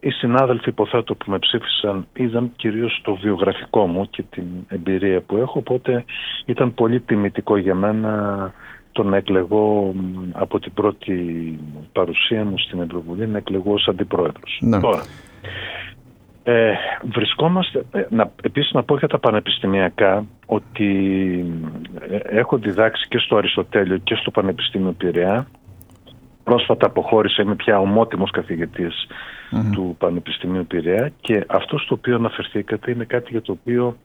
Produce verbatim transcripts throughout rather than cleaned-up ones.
οι συνάδελφοι, υποθέτω, που με ψήφισαν είδαν κυρίως το βιογραφικό μου και την εμπειρία που έχω, οπότε ήταν πολύ τιμητικό για μένα το να εκλεγώ από την πρώτη παρουσία μου στην Ευρωβουλή, να εκλεγώ ως αντιπρόεδρος. Ναι. Τώρα, ε, βρισκόμαστε, ε, να, επίσης να πω για τα πανεπιστημιακά, ότι ε, έχω διδάξει και στο Αριστοτέλειο και στο Πανεπιστήμιο Πειραιά. Πρόσφατα αποχώρησα, είμαι πια ομότιμος καθηγητής mm-hmm. του Πανεπιστημίου Πειραιά, και αυτό στο οποίο αναφερθήκατε είναι κάτι για το οποίο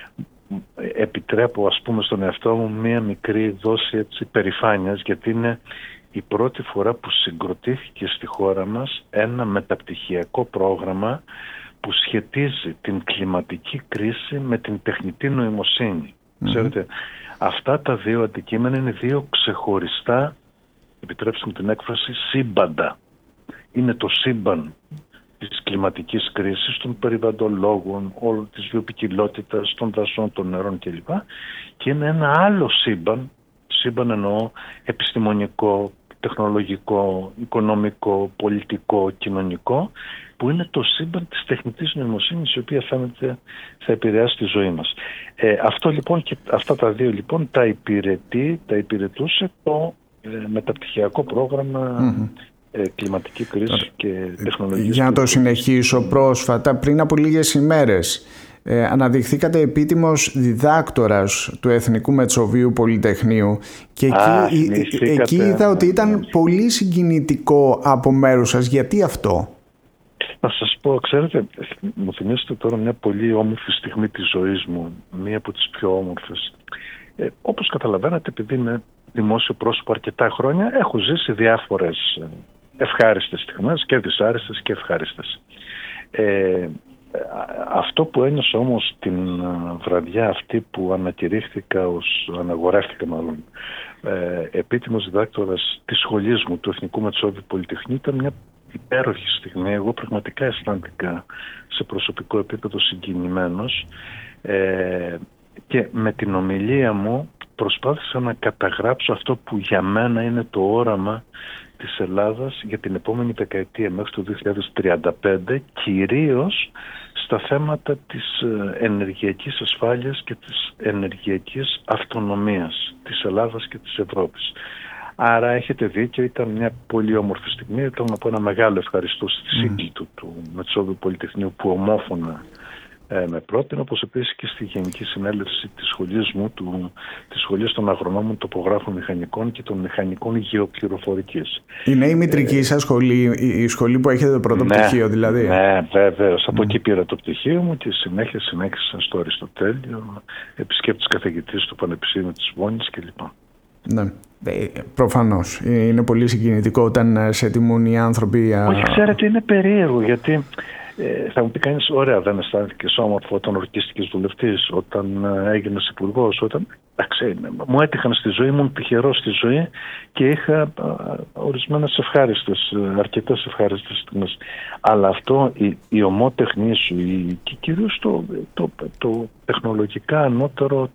επιτρέπω, ας πούμε, στον εαυτό μου μία μικρή δόση έτσι περηφάνειας, γιατί είναι η πρώτη φορά που συγκροτήθηκε στη χώρα μας ένα μεταπτυχιακό πρόγραμμα που σχετίζει την κλιματική κρίση με την τεχνητή νοημοσύνη. Mm-hmm. Ξέρετε, αυτά τα δύο αντικείμενα είναι δύο ξεχωριστά, επιτρέψτε μου την έκφραση, σύμπαντα. Είναι το σύμπαν της κλιματικής κρίσης, των περιβαλλοντολόγων, όλη της βιοποικιλότητας, των δασών, των νερών κλπ. Και είναι ένα άλλο σύμπαν, σύμπαν εννοώ επιστημονικό, τεχνολογικό, οικονομικό, πολιτικό, κοινωνικό, που είναι το σύμπαν της τεχνητής νοημοσύνης, η οποία φαίνεται θα επηρεάσει τη ζωή μας. Ε, αυτό λοιπόν, και αυτά τα δύο λοιπόν τα υπηρετεί, τα υπηρετούσε το ε, μεταπτυχιακό πρόγραμμα mm-hmm. ε, κλιματική κρίση και τεχνολογική. Για να το συνεχίσω, πρόσφατα, πριν από λίγες ημέρες, ε, αναδειχθήκατε επίτιμος διδάκτορας του Εθνικού Μετσοβίου Πολυτεχνείου, και εκεί, Α, ε, εκεί είδα ότι ήταν πολύ συγκινητικό από μέρους σας. Γιατί αυτό? Να σας πω, ξέρετε, μου θυμίσετε τώρα μια πολύ όμορφη στιγμή της ζωής μου, μία από τις πιο όμορφες. Ε, όπως καταλαβαίνετε, επειδή είμαι δημόσιο πρόσωπο αρκετά χρόνια, έχω ζήσει διάφορες ευχάριστες στιγμές, και δυσάρεστες και ευχάριστες. Ε, αυτό που ένιωσα όμως την βραδιά αυτή που ανακηρύχθηκα ως, αναγορεύτηκα μάλλον, ε, επίτιμος διδάκτορας της σχολής μου, του Εθνικού Μετσόβιου Πολυτεχνείου, ήταν μια υπέροχη στιγμή. Εγώ πραγματικά αισθάνθηκα σε προσωπικό επίπεδο συγκινημένος, ε, και με την ομιλία μου προσπάθησα να καταγράψω αυτό που για μένα είναι το όραμα της Ελλάδας για την επόμενη δεκαετία μέχρι το δύο χιλιάδες τριάντα πέντε, κυρίως στα θέματα της ενεργειακής ασφάλειας και της ενεργειακής αυτονομίας της Ελλάδας και της Ευρώπης. Άρα έχετε δίκιο, ήταν μια πολύ όμορφη στιγμή. Θέλω να πω ένα μεγάλο ευχαριστώ στη σύγκλιτο mm. του Μετσόβιου Πολυτεχνείου που ομόφωνα ε, με πρότεινε, όπως επίσης και στη Γενική Συνέλευση της σχολής μου, του, της Σχολής των Αγρονόμων Τοπογράφων Μηχανικών και των Μηχανικών Γεωπληροφορικής. Είναι η μητρική ε, σας σχολή, η σχολή που έχετε το πρώτο ναι, πτυχίο δηλαδή? Ναι, βέβαιως. Από mm. εκεί πήρα το πτυχίο μου και συνέχεια συνέχισα στο Αριστοτέλειο, επισκέπτης καθηγητής του Πανεπιστήμιου της Βόνης κλπ. Ναι, προφανώς. Είναι πολύ συγκινητικό όταν σε τιμούν οι άνθρωποι. Όχι, ξέρετε, είναι περίεργο, γιατί ε, θα μου πει κανείς, ωραία, δεν αισθάνθηκες όμορφο όταν ορκίστηκες βουλευτής, όταν ε, έγινες υπουργός, όταν... Εντάξει, μου έτυχαν στη ζωή, ήμουν τυχερός στη ζωή και είχα α, ορισμένες ευχάριστες, αρκετές ευχάριστες στιγμές. Αλλά αυτό, η, η ομότεχνή σου, η, και κυρίως το, το, το, το τεχνολογικά ανώτερο,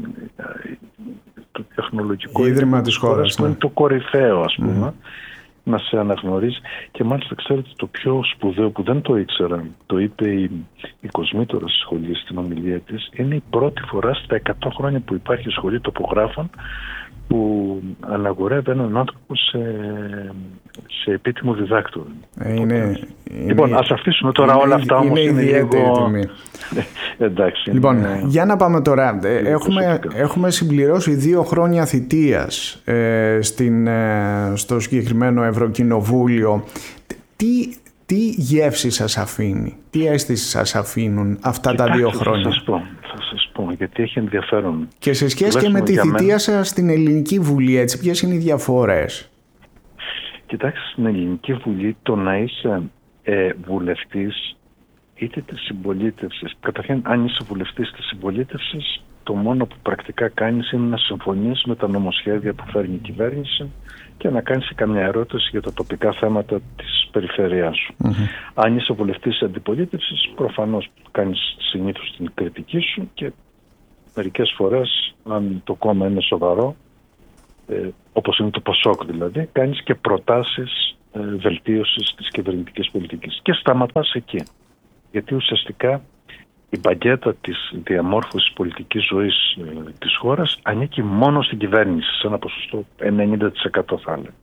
το τεχνολογικό ίδρυμα της χώρας, που ναι. είναι το κορυφαίο, ας πούμε, mm. να σε αναγνωρίζει. Και μάλιστα, ξέρετε, το πιο σπουδαίο που δεν το ήξερα, το είπε η, η Κοσμήτωρα στη σχολή στην ομιλία της, είναι η πρώτη φορά στα εκατό χρόνια που υπάρχει η σχολή τοπογράφων που αναγορεύει έναν άνθρωπο σε, σε επίτιμο διδάκτορα. Ε, είναι, λοιπόν, είναι, ας αφήσουμε τώρα είναι, όλα αυτά, είναι όμως είναι λίγο... Εντάξει, λοιπόν, είναι... για να πάμε τώρα. Έχουμε, έχουμε συμπληρώσει δύο χρόνια θητείας ε, στην, ε, στο συγκεκριμένο Ευρωκοινοβούλιο. Τι, τι γεύση σας αφήνει, τι αίσθηση σας αφήνουν αυτά Κοιτάξτε, τα δύο χρόνια? Θα σας πω, θα σας πω, γιατί έχει ενδιαφέρον. Και σε σχέση και με τη θητεία μένα... σας στην Ελληνική Βουλή, έτσι, ποιες είναι οι διαφορές? Κοιτάξτε, στην Ελληνική Βουλή το να είσαι ε, βουλευτής είτε της συμπολίτευσης, καταρχήν αν είσαι βουλευτής της συμπολίτευσης, το μόνο που πρακτικά κάνεις είναι να συμφωνείς με τα νομοσχέδια που φέρνει η κυβέρνηση και να κάνεις καμιά ερώτηση για τα τοπικά θέματα της περιφερειάς σου. Mm-hmm. Αν είσαι βουλευτής της αντιπολίτευσης, προφανώς κάνεις συνήθως την κριτική σου και μερικές φορές, αν το κόμμα είναι σοβαρό, ε, όπως είναι το ΠΑΣΟΚ δηλαδή, κάνεις και προτάσεις ε, βελτίωσης της κυβερνητικής πολιτικής. Και σταματάς εκεί. Γιατί ουσιαστικά η μπαγκέτα της διαμόρφωσης πολιτικής ζωής ε, της χώρας ανήκει μόνο στην κυβέρνηση, σε ένα ποσοστό ενενήντα τοις εκατό θα έλεγα.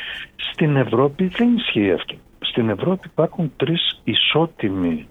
Στην Ευρώπη δεν ισχύει αυτό. Στην Ευρώπη υπάρχουν τρεις ισότιμοι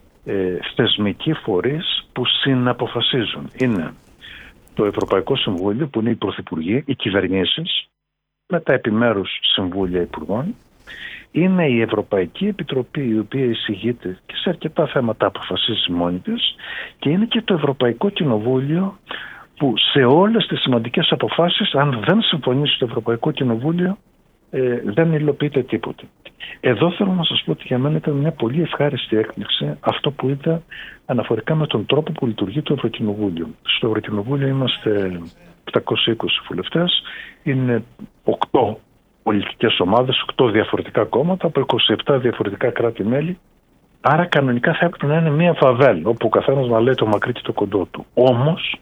ε, θεσμικοί φορείς που συναποφασίζουν. Είναι το Ευρωπαϊκό Συμβούλιο, που είναι οι πρωθυπουργοί, οι κυβερνήσεις, με τα επιμέρους συμβούλια υπουργών. Είναι η Ευρωπαϊκή Επιτροπή, η οποία εισηγείται και σε αρκετά θέματα αποφασίζει μόνη της, και είναι και το Ευρωπαϊκό Κοινοβούλιο, που σε όλες τις σημαντικές αποφάσεις, αν δεν συμφωνήσει το Ευρωπαϊκό Κοινοβούλιο, ε, δεν υλοποιείται τίποτε. Εδώ θέλω να σας πω ότι για μένα ήταν μια πολύ ευχάριστη έκπληξη αυτό που είδα αναφορικά με τον τρόπο που λειτουργεί το Ευρωκοινοβούλιο. Στο Ευρωκοινοβούλιο είμαστε επτακόσιοι είκοσι βουλευτές, είναι οκτώ πολιτικές ομάδες, οκτώ διαφορετικά κόμματα από είκοσι επτά διαφορετικά κράτη-μέλη. Άρα κανονικά θα έπρεπε να είναι μια φαβέλ, όπου ο καθένας να λέει το μακρύ και το κοντό του. Όμως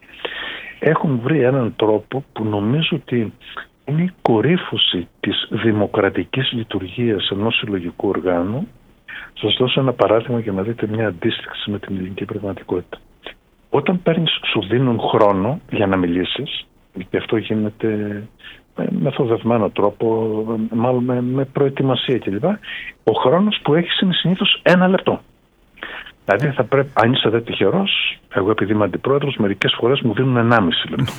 έχουν βρει έναν τρόπο που νομίζω ότι είναι η κορύφωση της δημοκρατικής λειτουργίας ενός συλλογικού οργάνου. Θα σας δώσω ένα παράδειγμα για να δείτε μια αντίστοιξη με την ελληνική πραγματικότητα. Όταν παίρνεις, σου δίνουν χρόνο για να μιλήσεις, γιατί αυτό γίνεται με μεθοδευμένο τρόπο, μάλλον με, με προετοιμασία κλπ. Ο χρόνος που έχεις είναι συνήθως ένα λεπτό. Δηλαδή θα πρέπει, αν είσαι δε τυχερός, εγώ επειδή είμαι αντιπρόεδρος, μερικές φορές μου δίνουν ενάμιση λεπτό.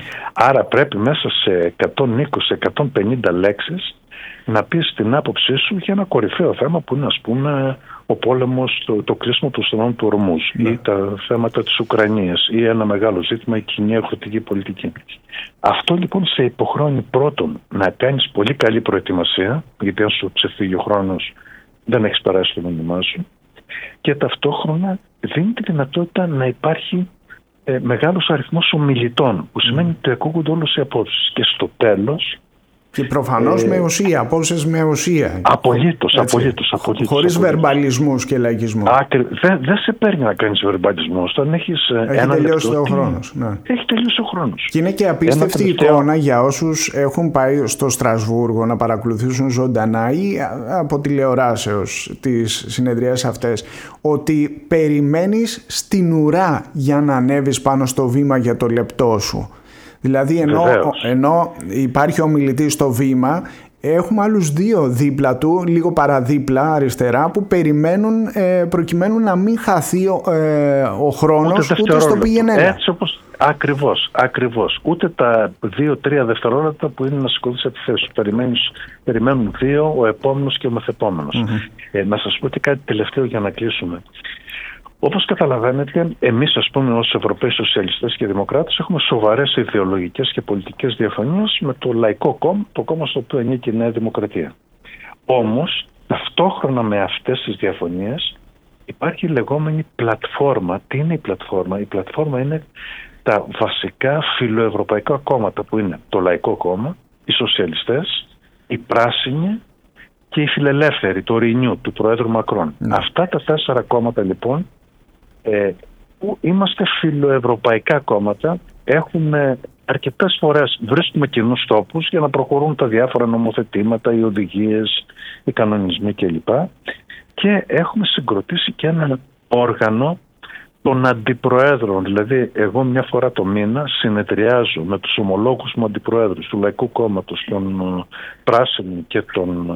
Άρα πρέπει μέσα σε εκατόν είκοσι με εκατόν πενήντα λέξεις να πεις την άποψή σου για ένα κορυφαίο θέμα που είναι, ας πούμε, ο πόλεμος, το, το κλείσιμο του στενών του Ορμούζ, ναι, ή τα θέματα της Ουκρανίας, ή ένα μεγάλο ζήτημα, η κοινή αγροτική πολιτική. Αυτό λοιπόν σε υποχρεώνει πρώτον να κάνεις πολύ καλή προετοιμασία, γιατί αν σου ξεφύγει ο χρόνος δεν έχεις περάσει το μήνυμά σου, και ταυτόχρονα δίνει τη δυνατότητα να υπάρχει ε, μεγάλος αριθμός ομιλητών, που σημαίνει ότι ακούγονται όλες οι απόψεις. Και στο τέλος... Και προφανώς ε, με ουσία, απόψεις με ουσία. Απολύτως, απολύτως, απολύτως. Χωρίς βερμπαλισμούς και λαϊκισμούς. Δεν δε σε παίρνει να κάνεις βερμπαλισμούς. Όταν έχεις Έχει ένα τελειώσει λεπτό, ο χρόνος. Ναι. Έχει τελειώσει ο χρόνος. Και είναι και απίστευτη τελευταίο... εικόνα για όσους έχουν πάει στο Στρασβούργο να παρακολουθήσουν ζωντανά ή από τηλεοράσεως τις συνεδριές αυτές, ότι περιμένεις στην ουρά για να ανέβεις πάνω στο βήμα για το λεπτό σου. Δηλαδή ενώ, ενώ υπάρχει ο μιλητής στο βήμα, έχουμε άλλους δύο δίπλα του, λίγο παραδίπλα αριστερά, που περιμένουν ε, προκειμένου να μην χαθεί ε, ο χρόνος ούτε, ούτε στο πήγαινε. Έτσι όπως ακριβώς, ακριβώς. Ούτε τα δύο-τρία δευτερόλεπτα που είναι να σηκωθείς από τη θέση σου. Περιμένεις, περιμένουν δύο, ο επόμενος και ο μεθεπόμενος. Mm-hmm. Ε, να σας πω και κάτι τελευταίο για να κλείσουμε. Όπως καταλαβαίνετε, εμείς, ας πούμε, ως Ευρωπαίοι Σοσιαλιστές και Δημοκράτες έχουμε σοβαρές ιδεολογικές και πολιτικές διαφωνίες με το Λαϊκό Κόμμα, το κόμμα στο οποίο ανήκει η Νέα Δημοκρατία. Όμως, ταυτόχρονα με αυτές τις διαφωνίες υπάρχει η λεγόμενη πλατφόρμα. Τι είναι η πλατφόρμα? Η πλατφόρμα είναι τα βασικά φιλοευρωπαϊκά κόμματα, που είναι το Λαϊκό Κόμμα, οι Σοσιαλιστές, οι Πράσινοι και οι Φιλελεύθεροι, το Renew του Προέδρου Μακρόν. Mm. Αυτά τα τέσσερα κόμματα λοιπόν, ε, που είμαστε φιλοευρωπαϊκά κόμματα, έχουμε αρκετές φορές βρίσκουμε κοινούς τόπους για να προχωρούν τα διάφορα νομοθετήματα, οι οδηγίες, οι κανονισμοί κλπ. Και έχουμε συγκροτήσει και ένα όργανο των αντιπροέδρων. Δηλαδή εγώ μια φορά το μήνα συνεδριάζω με τους ομολόγους μου αντιπροέδρους του Λαϊκού Κόμματος, των Πράσινων και των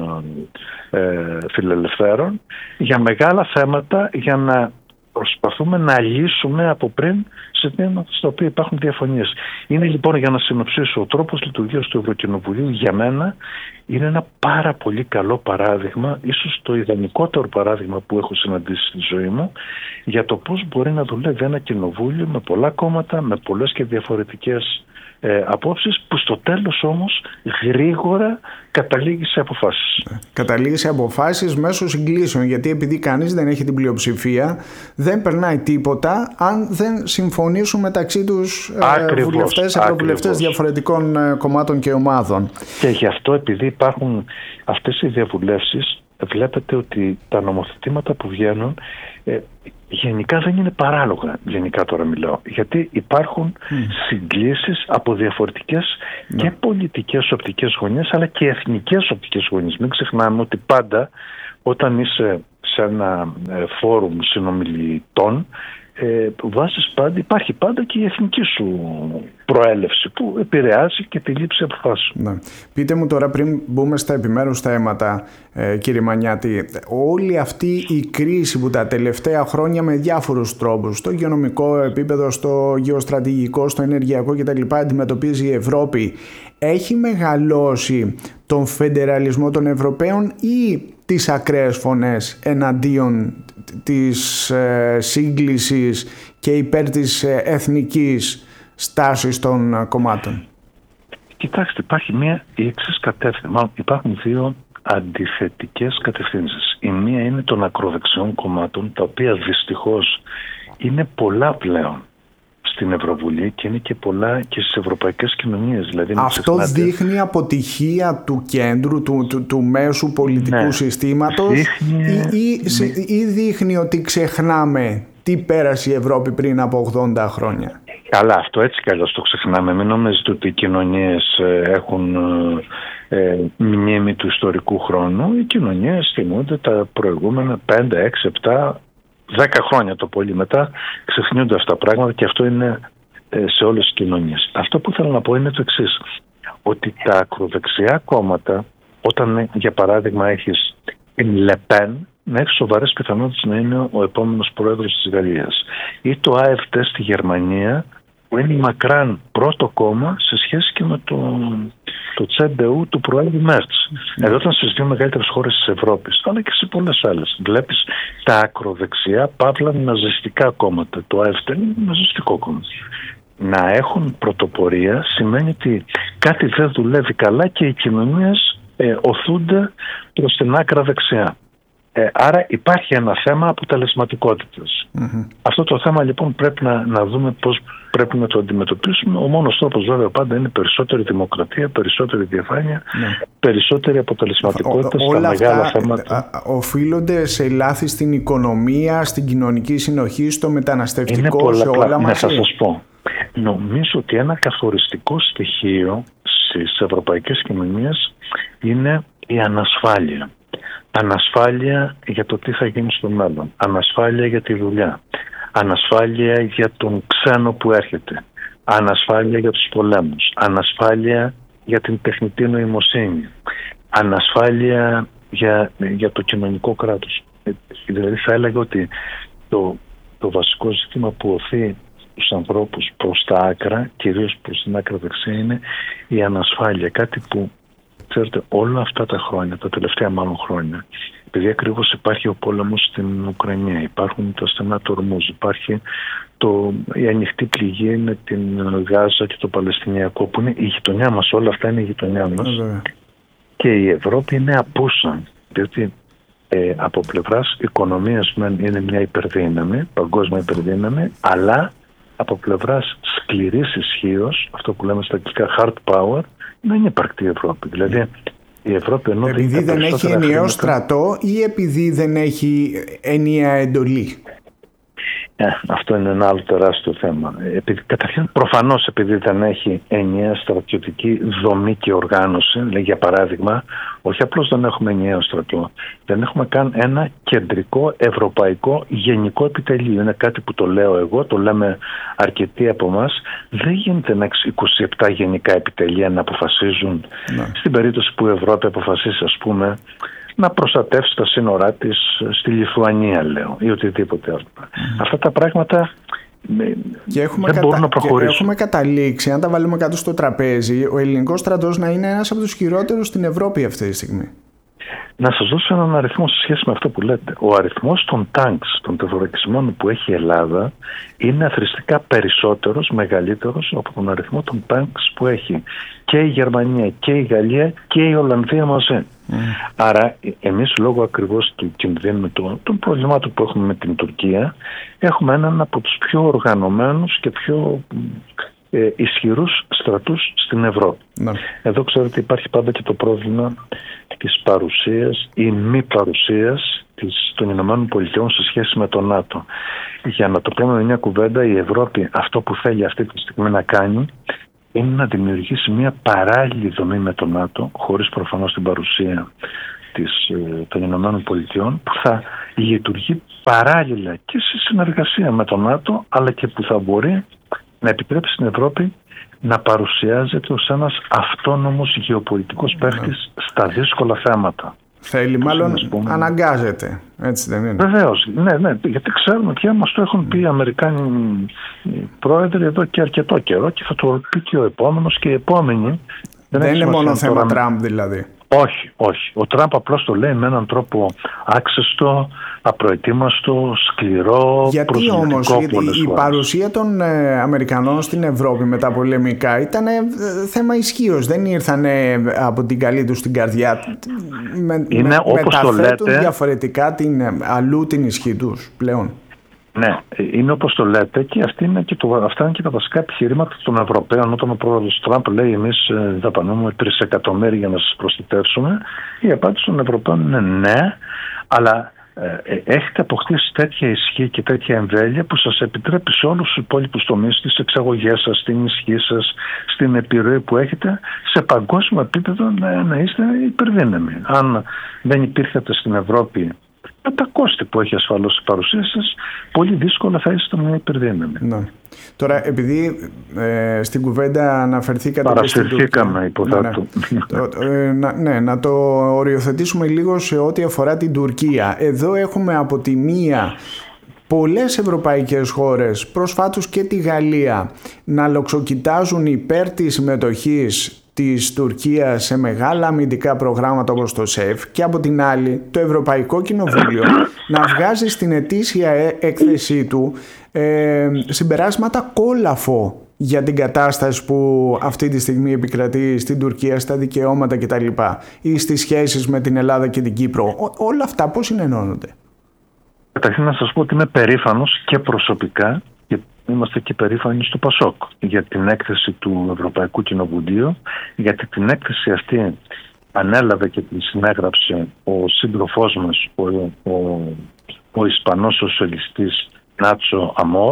ε, Φιλελευθέρων, για μεγάλα θέματα, για να προσπαθούμε να λύσουμε από πριν σε θέματα στα οποία υπάρχουν διαφωνίες. Είναι λοιπόν, για να συνοψίσω, ο τρόπος λειτουργίας του Ευρωκοινοβουλίου για μένα είναι ένα πάρα πολύ καλό παράδειγμα, ίσως το ιδανικότερο παράδειγμα που έχω συναντήσει στη ζωή μου, για το πώς μπορεί να δουλεύει ένα κοινοβούλιο με πολλά κόμματα, με πολλές και διαφορετικές ε, απόψεις, που στο τέλος όμως γρήγορα καταλήγει σε αποφάσεις. Καταλήγει σε αποφάσεις μέσω συγκλήσεων, γιατί επειδή κανείς δεν έχει την πλειοψηφία, δεν περνάει τίποτα αν δεν συμφωνήσουν μεταξύ τους ε, βουλευτές, ευρωβουλευτές διαφορετικών ε, κομμάτων και ομάδων. Και γι' αυτό, επειδή υπάρχουν αυτές οι διαβουλεύσεις, βλέπετε ότι τα νομοθετήματα που βγαίνουν ε, γενικά δεν είναι παράλογα, γενικά τώρα μιλάω, γιατί υπάρχουν mm. συγκλήσεις από διαφορετικές mm. και πολιτικές οπτικές γωνίες, αλλά και εθνικές οπτικές γωνίες. Μην ξεχνάμε ότι πάντα όταν είσαι σε ένα ε, φόρουμ συνομιλητών, Ε, βάζεις πάντα, υπάρχει πάντα και η εθνική σου προέλευση που επηρεάζει και τη λήψη αποφάσεων. Ναι. Πείτε μου τώρα, πριν μπούμε στα επιμέρους θέματα, ε, κύριε Μανιάτη, όλη αυτή η κρίση που τα τελευταία χρόνια με διάφορους τρόπους, στο υγειονομικό επίπεδο, στο γεωστρατηγικό, στο ενεργειακό κτλ. Αντιμετωπίζει η Ευρώπη, έχει μεγαλώσει τον φεντεραλισμό των Ευρωπαίων ή τις ακραίες φωνές εναντίον της ε, σύγκλησης και υπέρ της ε, εθνικής στάσης των κομμάτων? Κοιτάξτε, υπάρχει μία η εξής κατεύθυνση. Μάλλον υπάρχουν δύο αντιθετικές κατευθύνσεις. Η μία είναι των ακροδεξιών κομμάτων, τα οποία δυστυχώς είναι πολλά πλέον στην Ευρωβουλή και είναι και πολλά και στις ευρωπαϊκές κοινωνίες. Δηλαδή, αυτό ξεχνάτε... δείχνει αποτυχία του κέντρου, του, του, του μέσου πολιτικού ναι, συστήματος δείχνει... Ή, ή, ή δείχνει ότι ξεχνάμε τι πέρασε η Ευρώπη πριν από ογδόντα χρόνια? Καλά, αυτό έτσι κι αλλιώς το ξεχνάμε. Μην νομίζετε ότι οι κοινωνίες έχουν ε, μνήμη του ιστορικού χρόνου. Οι κοινωνίες θυμούνται τα προηγούμενα πέντε, έξι, επτά, δέκα χρόνια το πολύ. Μετά ξεχνιούνται αυτά τα πράγματα και αυτό είναι ε, σε όλες τις κοινωνίες. Αυτό που θέλω να πω είναι το εξής, ότι τα ακροδεξιά κόμματα, όταν για παράδειγμα έχεις την Λεπέν, να έχει σοβαρές πιθανότητες να είναι ο επόμενος πρόεδρος της Γαλλίας, ή το Α Εφ Ντι στη Γερμανία, που είναι μακράν πρώτο κόμμα σε σχέση και με το, το Τσέ Ντι Γιου του Προέδρου Μέρτς. Mm. Εδώ ήταν στις δύο μεγαλύτερες χώρες της Ευρώπης, αλλά και σε πολλές άλλες. Βλέπεις τα ακροδεξιά, παύλα ναζιστικά κόμματα. Το Α Εφ Ντι είναι ναζιστικό κόμμα. Να έχουν πρωτοπορία σημαίνει ότι κάτι δεν δουλεύει καλά και οι κοινωνίες ε, οθούνται προς την άκρα δεξιά. Ε, άρα υπάρχει ένα θέμα αποτελεσματικότητας. Mm-hmm. Αυτό το θέμα λοιπόν πρέπει να, να δούμε πώς πρέπει να το αντιμετωπίσουμε. Ο μόνος τρόπος βέβαια πάντα είναι περισσότερη δημοκρατία, περισσότερη διαφάνεια, mm. περισσότερη αποτελεσματικότητα ο, στα μεγάλα αυτά θέματα. Οφείλονται σε λάθη στην οικονομία, στην κοινωνική συνοχή, στο μεταναστευτικό, είναι σε όλα μαζί. Να σας πω. Νομίζω ότι ένα καθοριστικό στοιχείο στις ευρωπαϊκές κοινωνίες είναι η ανασφάλεια. Ανασφάλεια για το τι θα γίνει στο μέλλον. Ανασφάλεια για τη δουλειά. Ανασφάλεια για τον ξένο που έρχεται. Ανασφάλεια για τους πολέμους. Ανασφάλεια για την τεχνητή νοημοσύνη. Ανασφάλεια για, για το κοινωνικό κράτος. Δηλαδή θα έλεγα ότι το, το βασικό ζήτημα που οθεί τους ανθρώπους προς τα άκρα, κυρίως προς την άκρα δεξιά, είναι η ανασφάλεια. Κάτι που, ξέρετε, όλα αυτά τα χρόνια, τα τελευταία μάλλον χρόνια, επειδή ακριβώς υπάρχει ο πόλεμος στην Ουκρανία, υπάρχουν τα στενά του Ορμούζ, υπάρχει το, η ανοιχτή πληγή με την Γάζα και το Παλαιστινιακό, που είναι η γειτονιά μας, όλα αυτά είναι η γειτονιά μας. Mm-hmm. Και η Ευρώπη είναι απούσα, διότι ε, από πλευράς οικονομίας είναι μια υπερδύναμη, παγκόσμια υπερδύναμη, αλλά από πλευράς σκληρής ισχύως, αυτό που λέμε στα αγγλικά hard power, δεν είναι υπαρκτή η Ευρώπη. Δηλαδή, η Ευρώπη ενώ επειδή δεν έχει ενιαίο χρήματα... στρατό ή επειδή δεν έχει ενιαία εντολή? Ε, αυτό είναι ένα άλλο τεράστιο θέμα. Επειδή, καταρχήν, προφανώς επειδή δεν έχει ενιαία στρατιωτική δομή και οργάνωση, δηλαδή για παράδειγμα, όχι απλώς δεν έχουμε ενιαίο στρατό, δεν έχουμε καν ένα κεντρικό ευρωπαϊκό γενικό επιτελείο. Είναι κάτι που το λέω εγώ, το λέμε αρκετοί από εμάς. Δεν γίνεται να έχει είκοσι επτά γενικά επιτελεία να αποφασίζουν, ναι. Στην περίπτωση που η Ευρώπη αποφασίσει, ας πούμε, να προστατεύσει τα σύνορά της στη Λιθουανία, λέω, ή οτιδήποτε άλλο. Mm. Αυτά τα πράγματα και έχουμε δεν κατα... μπορούν να προχωρήσουν. Και έχουμε καταλήξει, αν τα βάλουμε κάτω στο τραπέζι, ο ελληνικός στρατός να είναι ένας από τους χειρότερους στην Ευρώπη αυτή τη στιγμή. Να σας δώσω έναν αριθμό σε σχέση με αυτό που λέτε. Ο αριθμός των τάγκς, των τεθωρακισμών που έχει η Ελλάδα, είναι αθρηστικά περισσότερος, μεγαλύτερος από τον αριθμό των τάγκς που έχει και η Γερμανία και η Γαλλία και η Ολλανδία μαζί. Mm. Άρα εμείς λόγω ακριβώς του κινδύνου των, των προβλημάτων που έχουμε με την Τουρκία, έχουμε έναν από τους πιο οργανωμένους και πιο ε, ισχυρούς στρατούς στην Ευρώπη. Ναι. Εδώ ξέρετε υπάρχει πάντα και το πρόβλημα της παρουσίας ή μη παρουσίας της, των Ηνωμένων Πολιτειών σε σχέση με το ΝΑΤΟ. Για να το πούμε με μια κουβέντα, η Ευρώπη αυτό που θέλει αυτή τη στιγμή να κάνει είναι να δημιουργήσει μια παράλληλη δομή με το ΝΑΤΟ, χωρίς προφανώς την παρουσία της, των Ηνωμένων Πολιτειών, που θα λειτουργεί παράλληλα και σε συνεργασία με το ΝΑΤΟ, αλλά και που θα μπορεί να επιτρέψει στην Ευρώπη να παρουσιάζεται ως ένας αυτόνομος γεωπολιτικός παίκτης στα δύσκολα θέματα. Θέλει, μάλλον αναγκάζεται, έτσι δεν είναι? Βεβαίως, ναι, ναι, γιατί ξέρουμε πια μας το έχουν πει οι Αμερικάνοι πρόεδροι εδώ και αρκετό καιρό και θα το πει και ο επόμενος και οι επόμενοι. Δεν, δεν είναι μόνο θέμα τώρα... Τραμπ δηλαδή. Όχι, όχι. Ο Τραμπ απλώς το λέει με έναν τρόπο άξεστο, απροετοίμαστο, σκληρό, γιατί όμως η, η παρουσία των ε, Αμερικανών στην Ευρώπη με τα πολεμικά ήταν ε, θέμα ισχύως. Δεν ήρθαν ε, από την καλή τους την καρδιά. Με, είναι με, όπως το λέτε διαφορετικά την, αλλού την ισχύ τους πλέον. Ναι, είναι όπως το λέτε και, αυτή είναι και το, αυτά είναι και τα βασικά επιχειρήματα των Ευρωπαίων. Όταν ο πρόεδρος Τραμπ λέει εμείς δαπανούμε τρισεκατομμύρια για να σας προστατεύσουμε, η απάντηση των Ευρωπαίων είναι ναι, αλλά ε, έχετε αποκτήσει τέτοια ισχύ και τέτοια εμβέλεια που σας επιτρέπει σε όλους τους υπόλοιπους τομείς, στις εξαγωγές σας, στην ισχύ σας, στην επιρροή που έχετε, σε παγκόσμιο επίπεδο να, να είστε υπερδύναμοι. Αν δεν υπήρχατε στην Ευρώπη με τα κόστη που έχει ασφαλώς η παρουσία σας, πολύ δύσκολα θα είστε μια υπερδύναμη. Ναι. Τώρα, επειδή ε, στην κουβέντα αναφερθήκατε... Παρασυρθήκαμε, υποθέτω. Ναι, ναι. ε, να, ναι, να το οριοθετήσουμε λίγο σε ό,τι αφορά την Τουρκία. Εδώ έχουμε από τη μία πολλές ευρωπαϊκές χώρες, προσφάτως και τη Γαλλία, να λοξοκοιτάζουν υπέρ της συμμετοχής της Τουρκίας σε μεγάλα αμυντικά προγράμματα όπως το ΣΕΦ, και από την άλλη το Ευρωπαϊκό Κοινοβούλιο να βγάζει στην ετήσια έκθεσή του ε, συμπεράσματα κόλαφο για την κατάσταση που αυτή τη στιγμή επικρατεί στην Τουρκία, στα δικαιώματα κτλ. Ή στις σχέσεις με την Ελλάδα και την Κύπρο. Ό, όλα αυτά πώς συνενώνονται? Καταρχήν να σας πω ότι είμαι περήφανος και προσωπικά, και είμαστε και περήφανοι στο ΠΑΣΟΚ, για την έκθεση του Ευρωπαϊκού Κοινοβουλίου, γιατί την έκθεση αυτή ανέλαβε και την συνέγραψε ο σύντροφός μας, ο, ο, ο Ισπανός σοσιαλιστής Νάτσο Αμόρ,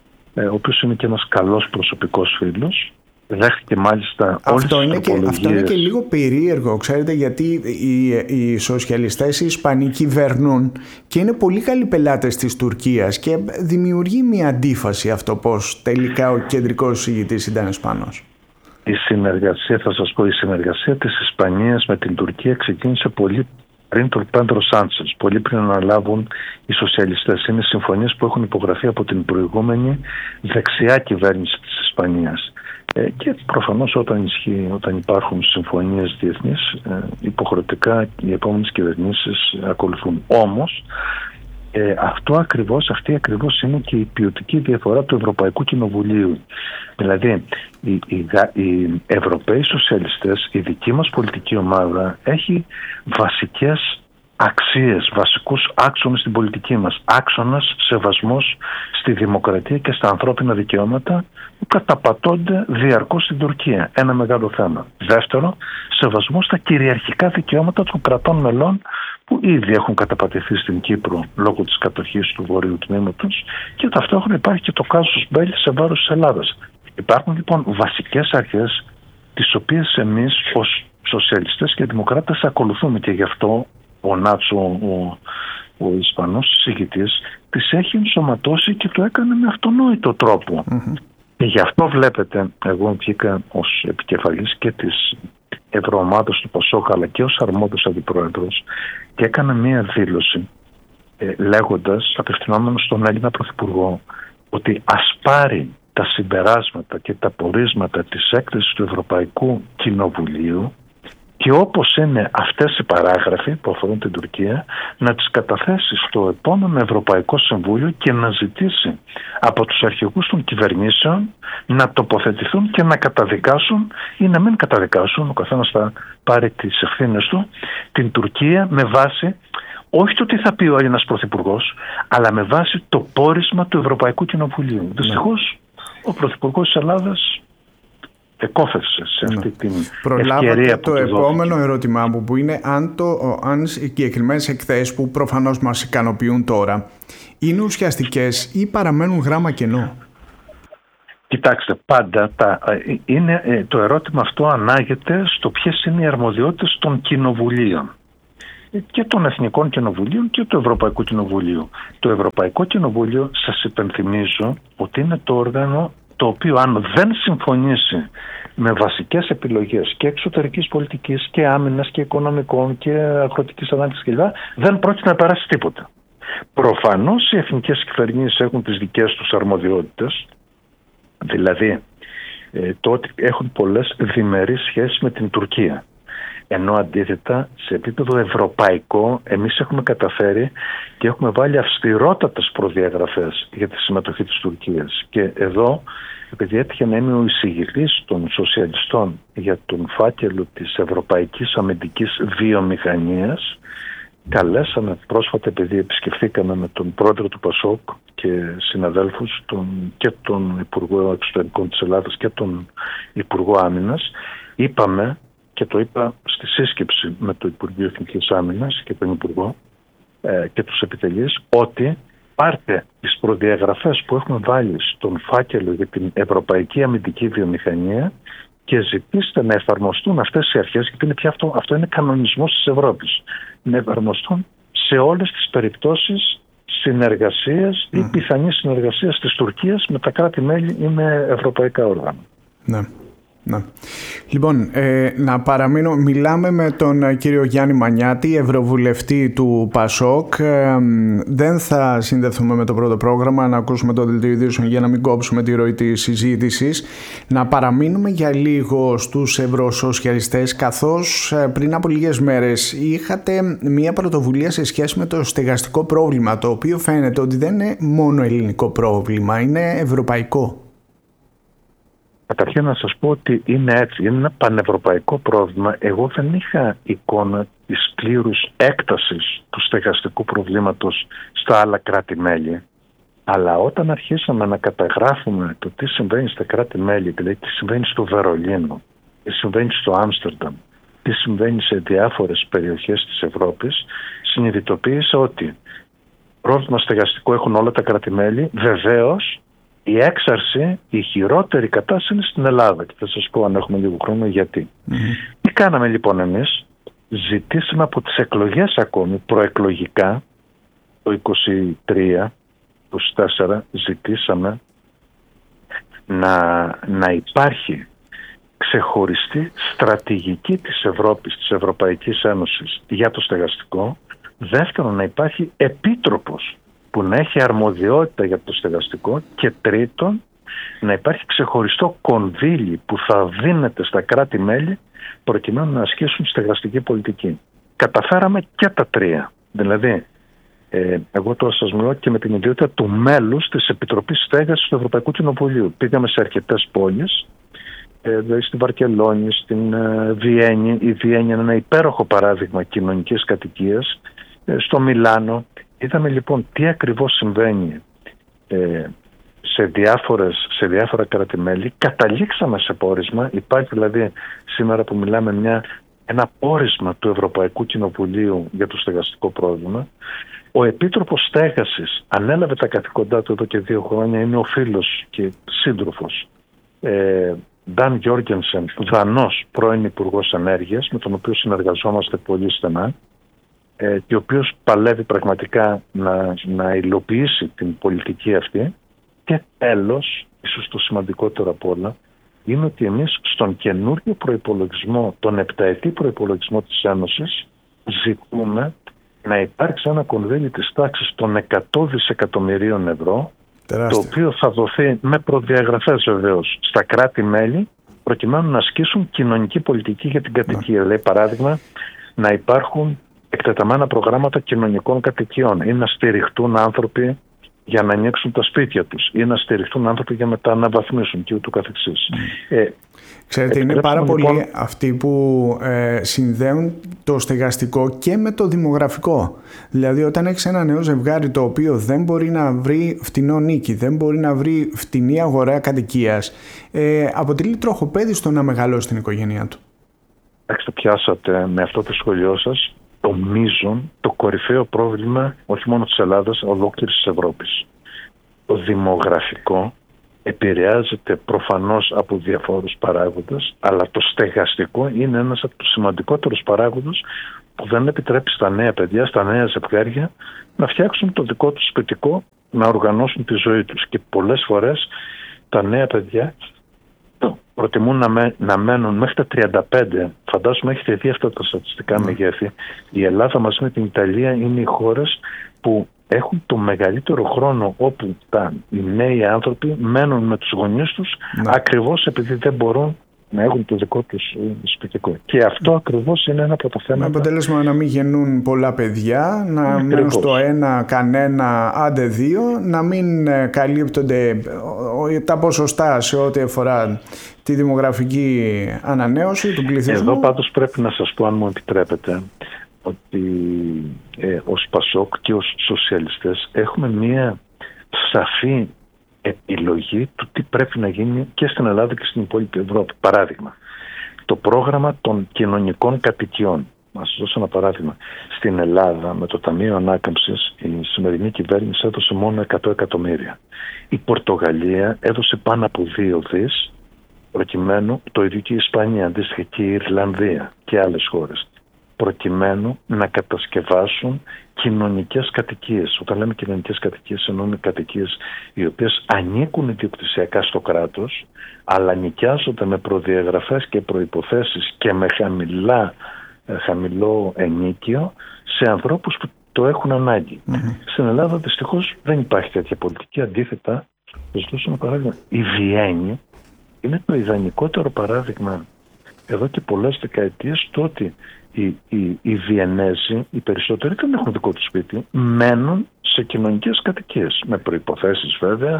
ο οποίος είναι και ένας καλός προσωπικός φίλος. Δέχτηκε μάλιστα όλες αυτό τις είναι και, αυτό είναι και λίγο περίεργο, ξέρετε, γιατί οι, οι σοσιαλιστές οι Ισπανοί κυβερνούν και είναι πολύ καλοί πελάτες της Τουρκίας και δημιουργεί μια αντίφαση αυτό, πως τελικά ο κεντρικός εισηγητής ήταν Ισπανός. Η συνεργασία, θα σας πω, η συνεργασία της Ισπανίας με την Τουρκία ξεκίνησε πολύ πριν τον Πέντρο Σάντσες, πολύ πριν αναλάβουν οι σοσιαλιστές. Είναι συμφωνίες που έχουν υπογραφεί από την προηγούμενη δεξιά κυβέρνηση της Ισπανίας. Και προφανώς όταν, ισχύει, όταν υπάρχουν συμφωνίες διεθνείς, υποχρεωτικά οι επόμενες κυβερνήσεις ακολουθούν. Όμως ε, αυτό ακριβώς, αυτή ακριβώς είναι και η ποιοτική διαφορά του Ευρωπαϊκού Κοινοβουλίου. Δηλαδή οι, οι, οι Ευρωπαίοι σοσιαλιστές, η δική μας πολιτική ομάδα έχει βασικές αξίες, βασικούς άξονες στην πολιτική μας. Άξονας σεβασμός στη δημοκρατία και στα ανθρώπινα δικαιώματα που καταπατώνται διαρκώς στην Τουρκία. Ένα μεγάλο θέμα. Δεύτερο, σεβασμός στα κυριαρχικά δικαιώματα των κρατών μελών που ήδη έχουν καταπατηθεί στην Κύπρο λόγω της κατοχής του βορείου τμήματος, και ταυτόχρονα υπάρχει και το κάσους μπέλι σε βάρος της Ελλάδας. Υπάρχουν λοιπόν βασικές αρχές τις οποίες εμείς ως σοσιαλιστές και δημοκράτες ακολουθούμε, και γι' αυτό ο Νάτσο, ο, ο Ισπανός εισηγητής, τις έχει ενσωματώσει και το έκανε με αυτονόητο τρόπο. Mm-hmm. Και γι' αυτό βλέπετε, εγώ βγήκα ως επικεφαλής και της Ευρωομάδας του ΠΑΣΟΚ, αλλά και ως αρμόδιος αντιπρόεδρος, και έκανα μία δήλωση ε, λέγοντας, απευθυνόμενος στον Έλληνα Πρωθυπουργό, ότι ας πάρει τα συμπεράσματα και τα πορίσματα της έκθεσης του Ευρωπαϊκού Κοινοβουλίου και όπως είναι αυτές οι παράγραφοι που αφορούν την Τουρκία, να τις καταθέσει στο επόμενο Ευρωπαϊκό Συμβούλιο και να ζητήσει από τους αρχηγούς των κυβερνήσεων να τοποθετηθούν και να καταδικάσουν ή να μην καταδικάσουν, ο καθένας θα πάρει τις ευθύνες του, την Τουρκία με βάση όχι το τι θα πει ο Έλληνας Πρωθυπουργός, αλλά με βάση το πόρισμα του Ευρωπαϊκού Κοινοβουλίου. Ναι. Δυστυχώς ο Πρωθυπουργός της Ελλάδας εκόφευσε σε αυτή ναι. την Προλάβατε ευκαιρία το που επόμενο δόθηκε. ερώτημά μου, που είναι αν, το, αν οι συγκεκριμένες εκθέσεις που προφανώς μας ικανοποιούν τώρα είναι ουσιαστικές ή παραμένουν γράμμα κενό. Κοιτάξτε, πάντα τα, είναι, το ερώτημα αυτό ανάγεται στο ποιες είναι οι αρμοδιότητες των κοινοβουλίων, και των Εθνικών Κοινοβουλίων και του Ευρωπαϊκού Κοινοβουλίου. Το Ευρωπαϊκό Κοινοβούλιο, σας υπενθυμίζω, ότι είναι το όργανο το οποίο, αν δεν συμφωνήσει με βασικές επιλογές και εξωτερικής πολιτικής και άμυνας και οικονομικών και αγροτικής ανάπτυξης κλπ., δεν πρόκειται να περάσει τίποτα. Προφανώς οι εθνικές κυβερνήσεις έχουν τις δικές τους αρμοδιότητες, δηλαδή ε, το ότι έχουν πολλές διμερείς σχέσεις με την Τουρκία. Ενώ αντίθετα, σε επίπεδο ευρωπαϊκό, εμείς έχουμε καταφέρει και έχουμε βάλει αυστηρότατες προδιαγραφές για τη συμμετοχή της Τουρκίας. Και εδώ, επειδή έτυχε να είμαι ο εισηγητής των σοσιαλιστών για τον φάκελο της Ευρωπαϊκής Αμυντικής Βιομηχανίας, καλέσαμε πρόσφατα, επειδή επισκεφθήκαμε με τον πρόεδρο του ΠΑΣΟΚ και συναδέλφους τον, και τον Υπουργό Εξωτερικών της Ελλάδας και τον Υπουργό Άμυνας, είπαμε, και το είπα στη σύσκεψη με το Υπουργείο Εθνικής Άμυνας και τον Υπουργό ε, και τους επιτελείς, ότι πάρτε τις προδιαγραφές που έχουμε βάλει στον φάκελο για την Ευρωπαϊκή Αμυντική Βιομηχανία και ζητήστε να εφαρμοστούν αυτές οι αρχές, γιατί είναι πια αυτό, αυτό είναι κανονισμός της Ευρώπης, να εφαρμοστούν σε όλες τις περιπτώσεις συνεργασίας ή πιθανής συνεργασίας της Τουρκίας με τα κράτη-μέλη ή με ευρωπαϊκά όργανα. Ναι. Ναι. Λοιπόν, ε, να παραμείνω, μιλάμε με τον κύριο Γιάννη Μανιάτη, ευρωβουλευτή του ΠΑΣΟΚ. Ε, δεν θα συνδεθούμε με το πρώτο πρόγραμμα, να ακούσουμε το δελτίο ειδήσεων για να μην κόψουμε τη ροή της συζήτησης. Να παραμείνουμε για λίγο στους ευρωσοσιαλιστές, καθώς πριν από λίγες μέρες είχατε μια πρωτοβουλία σε σχέση με το στεγαστικό πρόβλημα, το οποίο φαίνεται ότι δεν είναι μόνο ελληνικό πρόβλημα, είναι ευρωπαϊκό. Καταρχήν να σας πω ότι είναι έτσι, είναι ένα πανευρωπαϊκό πρόβλημα. Εγώ δεν είχα εικόνα της πλήρους έκτασης του στεγαστικού προβλήματος στα άλλα κράτη-μέλη. Αλλά όταν αρχίσαμε να καταγράφουμε το τι συμβαίνει στα κράτη-μέλη, δηλαδή τι συμβαίνει στο Βερολίνο, τι συμβαίνει στο Άμστερνταμ, τι συμβαίνει σε διάφορες περιοχές της Ευρώπης, συνειδητοποίησα ότι πρόβλημα στεγαστικό έχουν όλα τα κράτη-μέλη. Βεβαίως, η έξαρση, η χειρότερη κατάσταση είναι στην Ελλάδα, και θα σας πω, αν έχουμε λίγο χρόνο, γιατί. Mm-hmm. Τι κάναμε λοιπόν εμείς? Ζητήσαμε από τις εκλογές ακόμη, προεκλογικά, το είκοσι τρία, είκοσι τέσσερα, ζητήσαμε να, να υπάρχει ξεχωριστή στρατηγική της Ευρώπης, της Ευρωπαϊκής Ένωσης για το στεγαστικό. Δεύτερον, να υπάρχει επίτροπος που να έχει αρμοδιότητα για το στεγαστικό, και τρίτον, να υπάρχει ξεχωριστό κονδύλι που θα δίνεται στα κράτη-μέλη προκειμένου να ασκήσουν στεγαστική πολιτική. Καταφέραμε και τα τρία. Δηλαδή, ε, εγώ τώρα σας μιλώ και με την ιδιότητα του μέλους της Επιτροπής Στέγασης του Ευρωπαϊκού Κοινοβουλίου. Πήγαμε σε αρκετές πόλεις, ε, δηλαδή στη Βαρκελόνη, στην ε, Βιέννη. Η Βιέννη είναι ένα υπέροχο παράδειγμα κοινωνικής κατοικίας, ε, στο Μιλάνο. Είδαμε λοιπόν τι ακριβώς συμβαίνει ε, σε, διάφορες, σε διάφορα κράτη-μέλη. Καταλήξαμε σε πόρισμα. Υπάρχει δηλαδή σήμερα που μιλάμε μια, ένα πόρισμα του Ευρωπαϊκού Κοινοβουλίου για το στεγαστικό πρόβλημα. Ο Επίτροπος Στέγασης ανέλαβε τα καθήκοντά του εδώ και δύο χρόνια. Είναι ο φίλος και σύντροφος ε, Νταν Γιόργενσεν, Δανός πρώην Υπουργός Ενέργειας, με τον οποίο συνεργαζόμαστε πολύ στενά, και ο οποίος παλεύει πραγματικά να, να υλοποιήσει την πολιτική αυτή. Και τέλος, ίσως το σημαντικότερο απ' όλα, είναι ότι εμείς στον καινούριο προϋπολογισμό, τον επταετή προϋπολογισμό της Ένωσης, ζητούμε να υπάρξει ένα κονδύλι της τάξης των εκατό δισεκατομμυρίων ευρώ, τεράστια, το οποίο θα δοθεί με προδιαγραφές βεβαίως στα κράτη-μέλη, προκειμένου να ασκήσουν κοινωνική πολιτική για την κατοικία. Δηλαδή, παράδειγμα, να υπάρχουν εκτεταμένα προγράμματα κοινωνικών κατοικιών ή να στηριχτούν άνθρωποι για να ανοίξουν τα σπίτια τους ή να στηριχτούν άνθρωποι για μετά να αναβαθμίσουν και ούτω καθεξής. Mm. Ε, Ξέρετε, είναι πάρα λοιπόν πολλοί αυτοί που ε, συνδέουν το στεγαστικό και με το δημογραφικό. Δηλαδή, όταν έχεις ένα νέο ζευγάρι το οποίο δεν μπορεί να βρει φτηνό νίκη, δεν μπορεί να βρει φτηνή αγορά κατοικίας, ε, αποτελεί τροχοπέδι στο να μεγαλώσει την οικογένειά του. Εντάξει, το πιάσατε με αυτό το σχολείο σας το μείζον, το κορυφαίο πρόβλημα όχι μόνο της Ελλάδας, ολόκληρης της Ευρώπης. Το δημογραφικό επηρεάζεται προφανώς από διαφόρους παράγοντες, αλλά το στεγαστικό είναι ένας από τους σημαντικότερους παράγοντες που δεν επιτρέπει στα νέα παιδιά, στα νέα ζευγάρια να φτιάξουν το δικό τους σπιτικό, να οργανώσουν τη ζωή τους. Και πολλές φορές τα νέα παιδιά προτιμούν να, με, να μένουν μέχρι τα τριάντα πέντε. Φαντάζομαι έχετε δει αυτά τα στατιστικά mm. μεγέθη. Η Ελλάδα μαζί με την Ιταλία είναι οι χώρες που έχουν το μεγαλύτερο χρόνο όπου τα, οι νέοι άνθρωποι μένουν με τους γονείς τους mm. ακριβώς επειδή δεν μπορούν να έχουν το δικό τους σπιτικό. Και αυτό mm. ακριβώς είναι ένα από τα θέματα. Με αποτέλεσμα να μην γεννούν πολλά παιδιά, να μένουν στο ένα, κανένα, άντε δύο, να μην καλύπτονται τα ποσοστά σε ό,τι αφορά τη δημογραφική ανανέωση του πληθυσμού. Εδώ πάντως πρέπει να σας πω, αν μου επιτρέπετε, ότι ε, ως Πασόκ και ως σοσιαλιστές έχουμε μία σαφή επιλογή του τι πρέπει να γίνει και στην Ελλάδα και στην υπόλοιπη Ευρώπη. Παράδειγμα, το πρόγραμμα των κοινωνικών κατοικιών. Να σας δώσω ένα παράδειγμα. Στην Ελλάδα, με το Ταμείο Ανάκαμψης, η σημερινή κυβέρνηση έδωσε μόνο εκατό εκατομμύρια. Η Πορτογαλία έδωσε πάνω από δύο δις, προκειμένου, το ίδιο και η Ισπανία, αντίστοιχα και η Ιρλανδία και άλλες χώρες, προκειμένου να κατασκευάσουν κοινωνικές κατοικίες. Όταν λέμε κοινωνικές κατοικίες, εννοούμε κατοικίες οι οποίες ανήκουν ιδιοκτησιακά στο κράτος, αλλά νοικιάζονται με προδιαγραφές και προϋποθέσεις και με χαμηλά, χαμηλό ενίκιο σε ανθρώπους που το έχουν ανάγκη. Mm-hmm. Στην Ελλάδα δυστυχώς δεν υπάρχει τέτοια πολιτική. Αντίθετα, θα σας δώσω ένα παράδειγμα. Η Βιέννη είναι το ιδανικότερο παράδειγμα εδώ και πολλές δεκαετίες, το ότι οι, οι, οι Βιενέζοι, οι περισσότεροι δεν έχουν δικό τους σπίτι, μένουν σε κοινωνικές κατοικίες, με προϋποθέσεις βέβαια,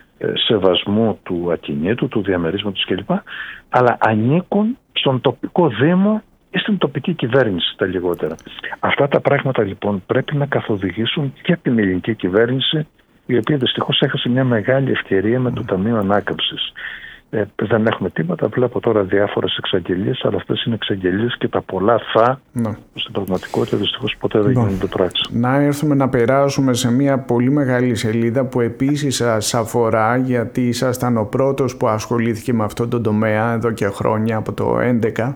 σεβασμού του ακινήτου, του διαμερίσματος κλπ. Αλλά ανήκουν στον τοπικό δήμο ή στην τοπική κυβέρνηση τα λιγότερα. Αυτά τα πράγματα λοιπόν πρέπει να καθοδηγήσουν και την ελληνική κυβέρνηση, η οποία δυστυχώς έχασε μια μεγάλη ευκαιρία με το Ταμείο Ανάκαμψης. Ε, δεν έχουμε τίποτα. Βλέπω τώρα διάφορες εξαγγελίες, αλλά αυτές είναι εξαγγελίες και τα πολλά θα, ναι. στην πραγματικότητα δυστυχώς ποτέ δεν λοιπόν, γίνονται πράξη. Να έρθουμε να περάσουμε σε μια πολύ μεγάλη σελίδα που επίσης σας αφορά, γιατί ήσασταν ο πρώτος που ασχολήθηκε με αυτό το τομέα εδώ και χρόνια, από το δύο χιλιάδες έντεκα.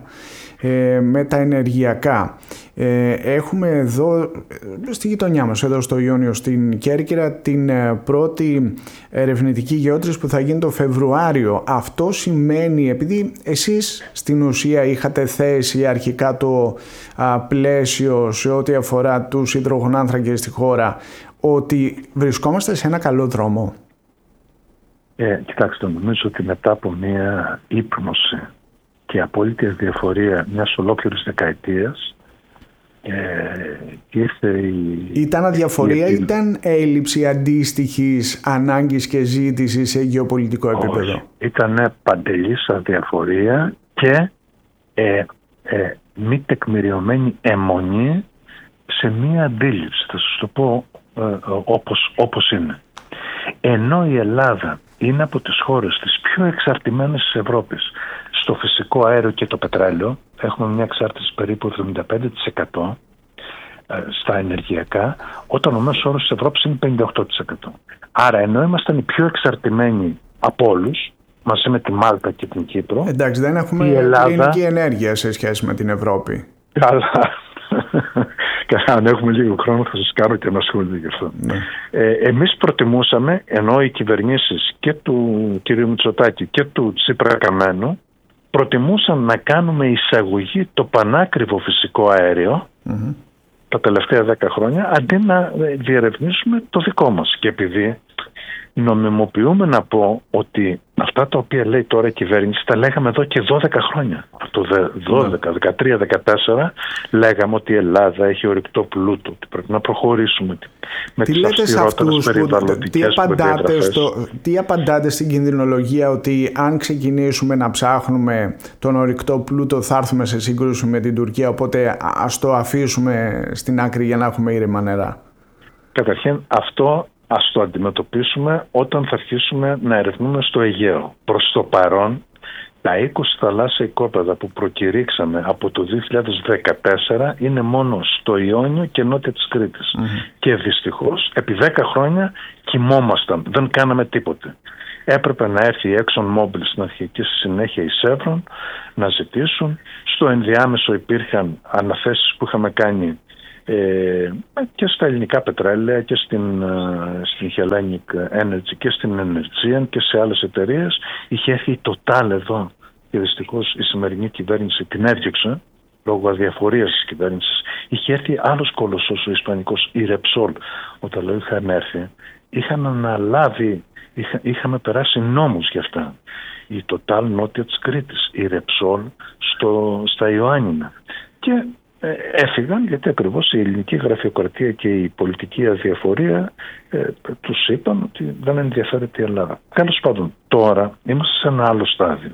Ε, με τα ενεργειακά. Ε, έχουμε εδώ στη γειτονιά μας, εδώ στο Ιόνιο, στην Κέρκυρα, την πρώτη ερευνητική γεώτρηση που θα γίνει το Φεβρουάριο. Αυτό σημαίνει, επειδή εσείς στην ουσία είχατε θέσει αρχικά το α, πλαίσιο σε ό,τι αφορά τους υδρογονάνθρακες στη χώρα, ότι βρισκόμαστε σε ένα καλό δρόμο. Ε, κοιτάξτε, νομίζω ότι μετά από μια ύπνωση και απόλυτη διαφορία μιας ολόκληρης δεκαετίας ε, ήρθε η... Ήταν αδιαφορία ή η... ήταν έλλειψη αντίστοιχης ανάγκης και ζήτησης σε γεωπολιτικό επίπεδο? Όχι. Ήταν παντελής αδιαφορία και ε, ε, μη τεκμηριωμένη αιμονή σε μία αντίληψη. Θα σας το πω ε, όπως, όπως είναι. Ενώ η Ελλάδα είναι από τις χώρες τις πιο εξαρτημένες της Ευρώπης στο φυσικό αέριο και το πετρέλαιο, έχουμε μια εξάρτηση περίπου εβδομήντα πέντε τοις εκατό στα ενεργειακά, όταν ο μέσος όρος της Ευρώπης είναι πενήντα οκτώ τοις εκατό. Άρα, ενώ ήμασταν οι πιο εξαρτημένοι από όλους, μαζί με τη Μάλτα και την Κύπρο, εντάξει, δεν έχουμε Ελλάδα... ελληνική ενέργεια σε σχέση με την Ευρώπη. Καλά. Αν έχουμε λίγο χρόνο θα σας κάνω και ένα σχόλιο γι' αυτό. Ναι. Ε, εμείς προτιμούσαμε, ενώ οι κυβερνήσεις και του κ. Μητσοτάκη και του Τσίπρα Καμένου προτιμούσαν να κάνουμε εισαγωγή το πανάκριβο φυσικό αέριο mm-hmm. τα τελευταία δέκα χρόνια, αντί να διερευνήσουμε το δικό μας. Και επειδή νομιμοποιούμε να πω ότι αυτά τα οποία λέει τώρα η κυβέρνηση τα λέγαμε εδώ και δώδεκα χρόνια. Από το δώδεκα, δεκατρία, δεκατέσσερα λέγαμε ότι η Ελλάδα έχει ορυκτό πλούτο, ότι πρέπει να προχωρήσουμε με τι τις αυστηρότερες περιβαλλοντικές προδιαγραφές. Τι απαντάτε στην κινδυνολογία ότι αν ξεκινήσουμε να ψάχνουμε τον ορυκτό πλούτο θα έρθουμε σε σύγκρουση με την Τουρκία, οπότε ας το αφήσουμε στην άκρη για να έχουμε ήρεμα νερά? Καταρχήν αυτό ας το αντιμετωπίσουμε όταν θα αρχίσουμε να ερευνούμε στο Αιγαίο. Προς το παρόν, τα είκοσι θαλάσσια οικόπεδα που προκηρύξαμε από το δύο χιλιάδες δεκατέσσερα είναι μόνο στο Ιόνιο και νότια της Κρήτης. Mm-hmm. Και δυστυχώς επί δέκα χρόνια κοιμόμασταν, δεν κάναμε τίποτε. Έπρεπε να έρθει η ExxonMobil στην αρχή και στη συνέχεια η Chevron να ζητήσουν. Στο ενδιάμεσο υπήρχαν αναθέσεις που είχαμε κάνει Ε, και στα ελληνικά πετρέλαια και στην, στην Hellenic Energy και στην Energean και σε άλλες εταιρείες. Είχε έρθει η Total εδώ και δυστυχώς η σημερινή κυβέρνηση την έδιωξε λόγω αδιαφορίας της κυβέρνησης. Είχε έρθει άλλος κολοσσός, ο Ισπανικός, η Repsol. Όταν λέω είχαν έρθει, είχαν αναλάβει, είχα, είχαμε περάσει νόμους γι' αυτά. Η Total νότια της Κρήτης, η Repsol στο, στα Ιωάννινα. Και έφυγαν γιατί ακριβώς η ελληνική γραφειοκρατία και η πολιτική αδιαφορία ε, τους είπαν ότι δεν ενδιαφέρεται η Ελλάδα. Τέλος πάντων, τώρα είμαστε σε ένα άλλο στάδιο.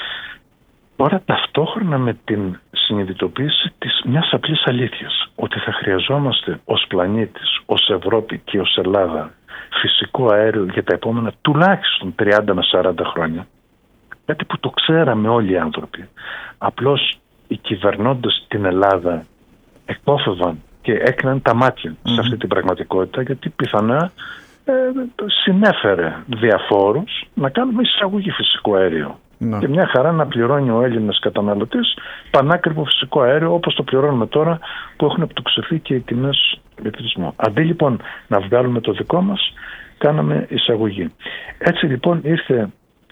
Τώρα ταυτόχρονα με την συνειδητοποίηση της μιας απλής αλήθειας, ότι θα χρειαζόμαστε ως πλανήτης, ως Ευρώπη και ως Ελλάδα φυσικό αέριο για τα επόμενα τουλάχιστον τριάντα με σαράντα χρόνια. Κάτι που το ξέραμε όλοι οι άνθρωποι. Απλώς οι κυβερνώντες την Ελλάδα εκπόφευαν και έκαναν τα μάτια mm-hmm. σε αυτή την πραγματικότητα, γιατί πιθανά ε, συνέφερε διαφόρους να κάνουμε εισαγωγή φυσικό αέριο. Mm-hmm. Και μια χαρά να πληρώνει ο Έλληνας καταναλωτής πανάκριβο φυσικό αέριο, όπως το πληρώνουμε τώρα που έχουν επιτοξευθεί και οι τιμές ηλεκτρισμού. Αντί λοιπόν να βγάλουμε το δικό μας, κάναμε εισαγωγή. Έτσι λοιπόν ήρθε,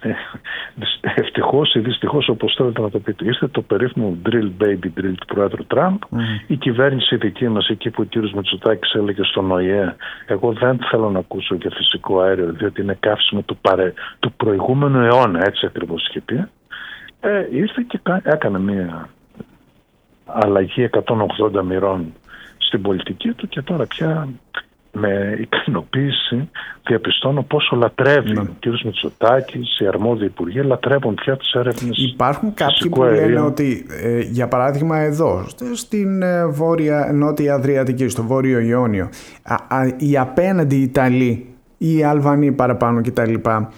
ευτυχώς ή δυστυχώς, όπως θέλετε να το πείτε, ήρθε το περίφημο drill baby drill του Πρόεδρου Τραμπ. Mm. Η κυβέρνηση δική μας, εκεί που ο κύριος Μητσοτάκης έλεγε στον Ο Η Ε, εγώ δεν θέλω να ακούσω για φυσικό αέριο διότι είναι καύσιμο του, παρε... του προηγούμενου αιώνα, έτσι ακριβώς είχε πει, ε, ήρθε και έκανε μια αλλαγή εκατόν ογδόντα μοιρών στην πολιτική του και τώρα πια με ικανοποίηση διαπιστώνω πόσο λατρεύει ο κ. Μητσοτάκης, οι αρμόδιοι υπουργοί λατρεύουν πια τις έρευνες. Υπάρχουν κάποιοι που αερίου. λένε ότι ε, για παράδειγμα εδώ στην ε, βόρεια νότια Αδριατική, στο βόρειο Ιόνιο, α, α, οι απέναντι Ιταλοί ή οι Αλβανοί παραπάνω κτλ.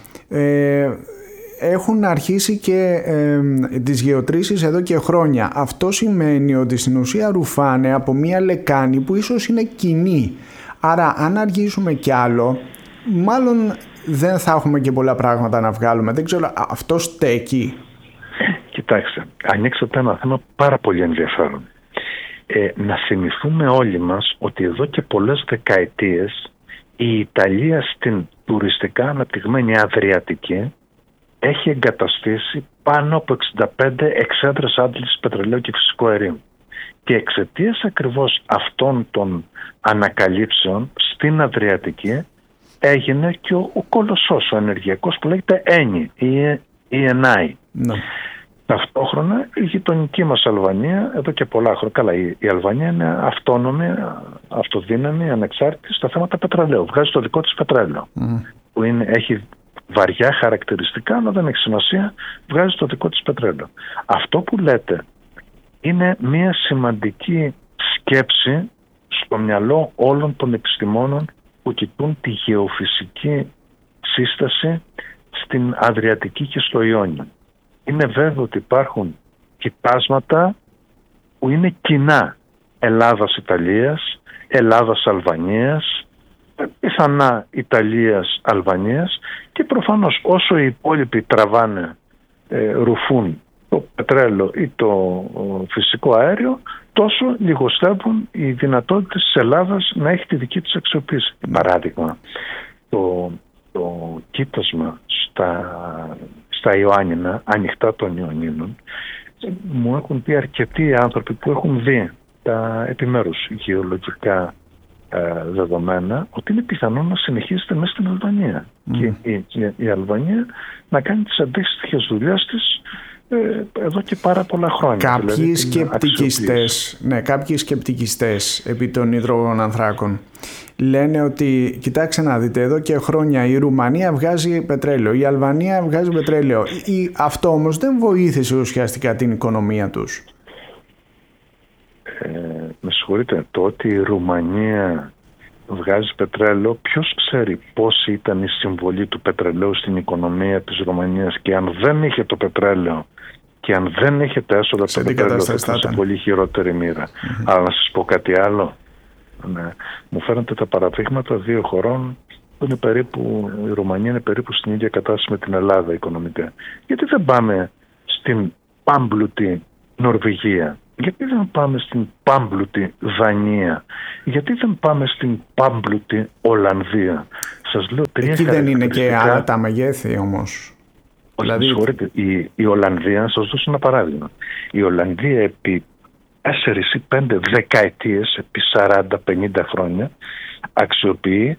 Ε, έχουν αρχίσει και ε, τις γεωτρήσεις εδώ και χρόνια. Αυτό σημαίνει ότι στην ουσία ρουφάνε από μια λεκάνη που ίσως είναι κοινή. Άρα αν αργήσουμε κι άλλο, μάλλον δεν θα έχουμε και πολλά πράγματα να βγάλουμε. Δεν ξέρω, αυτό στέκει? Κοιτάξτε, ανοίξατε ένα θέμα πάρα πολύ ενδιαφέρον. Ε, να θυμηθούμε όλοι μας ότι εδώ και πολλές δεκαετίες η Ιταλία στην τουριστικά αναπτυγμένη Αδριατική έχει εγκαταστήσει πάνω από εξήντα πέντε εξέδρες άντλησης πετρελαίου και φυσικού αερίου. Και εξαιτίας ακριβώς αυτών των ανακαλύψεων στην Αδριατική έγινε και ο, ο κολοσσός ο ενεργειακός που λέγεται Eni, η Ενάη. Ναι. Ταυτόχρονα η γειτονική μας Αλβανία εδώ και πολλά χρόνια, καλά η, η Αλβανία είναι αυτόνομη, αυτοδύναμη, ανεξάρτητη στα θέματα πετρελαίου. Βγάζει το δικό της πετρέλαιο mm. που είναι, έχει βαριά χαρακτηριστικά, αλλά δεν έχει σημασία, βγάζει το δικό της πετρέλαιο. Αυτό που λέτε είναι μια σημαντική σκέψη στο μυαλό όλων των επιστημόνων που κοιτούν τη γεωφυσική σύσταση στην Αδριατική και στο Ιόνιο. Είναι βέβαιο ότι υπάρχουν κοιτάσματα που είναι κοινά Ελλάδας-Ιταλίας, Ελλάδας-Αλβανίας, πιθανά Ιταλίας-Αλβανίας και προφανώς όσο οι υπόλοιποι τραβάνε, ε, ρουφούν το πετρέλαιο ή το φυσικό αέριο, τόσο λιγοστεύουν οι δυνατότητες της Ελλάδας να έχει τη δική της αξιοποίηση. Mm. Παράδειγμα, το, το κοίτασμα στα, στα Ιωάννινα, ανοιχτά των Ιωνίνων, μου έχουν πει αρκετοί άνθρωποι που έχουν δει τα επιμέρους γεωλογικά ε, δεδομένα ότι είναι πιθανό να συνεχίζεται μέσα στην Αλβανία mm. και η, η, η Αλβανία να κάνει τις αντίστοιχες δουλειές της ε, εδώ και πάρα πολλά χρόνια. Κάποιοι δηλαδή, σκεπτικιστές, ναι, κάποιοι σκεπτικιστές επί των υδρογονανθράκων λένε ότι κοιτάξτε να δείτε, εδώ και χρόνια η Ρουμανία βγάζει πετρέλαιο, η Αλβανία βγάζει πετρέλαιο. Η, αυτό όμως δεν βοήθησε ουσιαστικά την οικονομία τους. Ε, με συγχωρείτε, το ότι η Ρουμανία βγάζει πετρέλαιο, ποιος ξέρει πώς ήταν η συμβολή του πετρελαίου στην οικονομία της Ρουμανίας, και αν δεν είχε το πετρέλαιο και αν δεν είχε τα έσοδα το πετρέλαιο θα ήταν σε πολύ χειρότερη μοίρα. Mm-hmm. Αλλά να σας πω κάτι άλλο. Ναι. Μου φαίνονται τα παραδείγματα δύο χωρών που είναι περίπου, η Ρουμανία είναι περίπου στην ίδια κατάσταση με την Ελλάδα οικονομικά. Γιατί δεν πάμε στην πάμπλουτη Νορβηγία? Γιατί δεν πάμε στην πάμπλουτη Δανία? Γιατί δεν πάμε στην πάμπλουτη Ολλανδία? Σας λέω τρία Εκεί δεν είναι και άλλα τα μεγέθη όμως? Δηλαδή... Συγχωρείτε, η, η Ολλανδία, να σας δώσω ένα παράδειγμα. Η Ολλανδία επί τέσσερις ή πέντε δεκαετίες, επί σαράντα πενήντα χρόνια, αξιοποιεί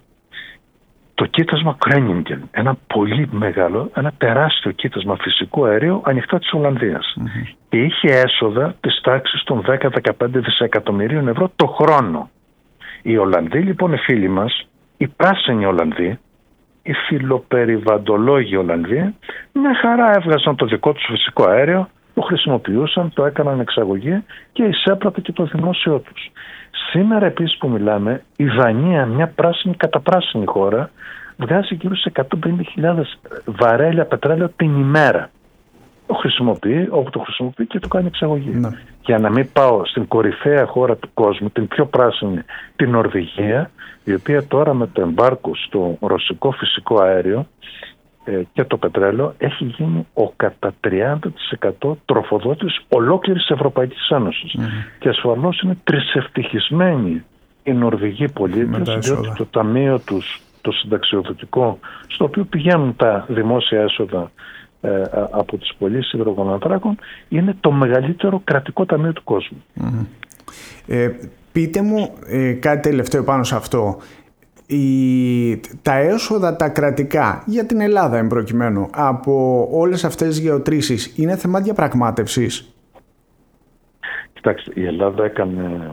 το κοίτασμα Κρένιγκεν, ένα πολύ μεγάλο, ένα τεράστιο κοίτασμα φυσικού αερίου ανοιχτά της Ολλανδίας. Mm-hmm. Και είχε έσοδα της τάξης των δέκα με δεκαπέντε δισεκατομμυρίων ευρώ το χρόνο. Οι Ολλανδοί λοιπόν, οι φίλοι μας, οι πράσινοι Ολλανδοί, οι φιλοπεριβαντολόγοι Ολλανδοί, μια χαρά έβγαζαν το δικό τους φυσικό αέριο, το χρησιμοποιούσαν, το έκαναν εξαγωγή και εισέπρατε και το δημόσιο τους. Σήμερα επίσης που μιλάμε, η Δανία, μια πράσινη καταπράσινη χώρα, βγάζει γύρω σε εκατόν πενήντα χιλιάδες βαρέλια πετρέλαιο την ημέρα. Το χρησιμοποιεί όπου το χρησιμοποιεί και το κάνει εξαγωγή. Ναι. Για να μην πάω στην κορυφαία χώρα του κόσμου, την πιο πράσινη, την Νορβηγία, η οποία τώρα με το εμπάρκο στο ρωσικό φυσικό αέριο ε, και το πετρέλαιο έχει γίνει ο κατά τριάντα τοις εκατό τροφοδότης ολόκληρης Ευρωπαϊκής Ένωσης. Mm-hmm. Και ασφαλώς είναι τρισευτυχισμένοι οι Νορβηγοί πολίτες, διότι το ταμείο τους, το συνταξιοδοτικό, στο οποίο πηγαίνουν τα δημόσια έσοδα ε, από τις πωλήσεις υδρογονανθράκων, είναι το μεγαλύτερο κρατικό ταμείο του κόσμου. Mm-hmm. Ε, πείτε μου ε, κάτι τελευταίο πάνω σε αυτό. Η, τα έσοδα τα κρατικά για την Ελλάδα εμπροκειμένου από όλες αυτές τις γεωτρήσεις είναι θέμα διαπραγμάτευσης? Κοιτάξτε, η Ελλάδα έκανε,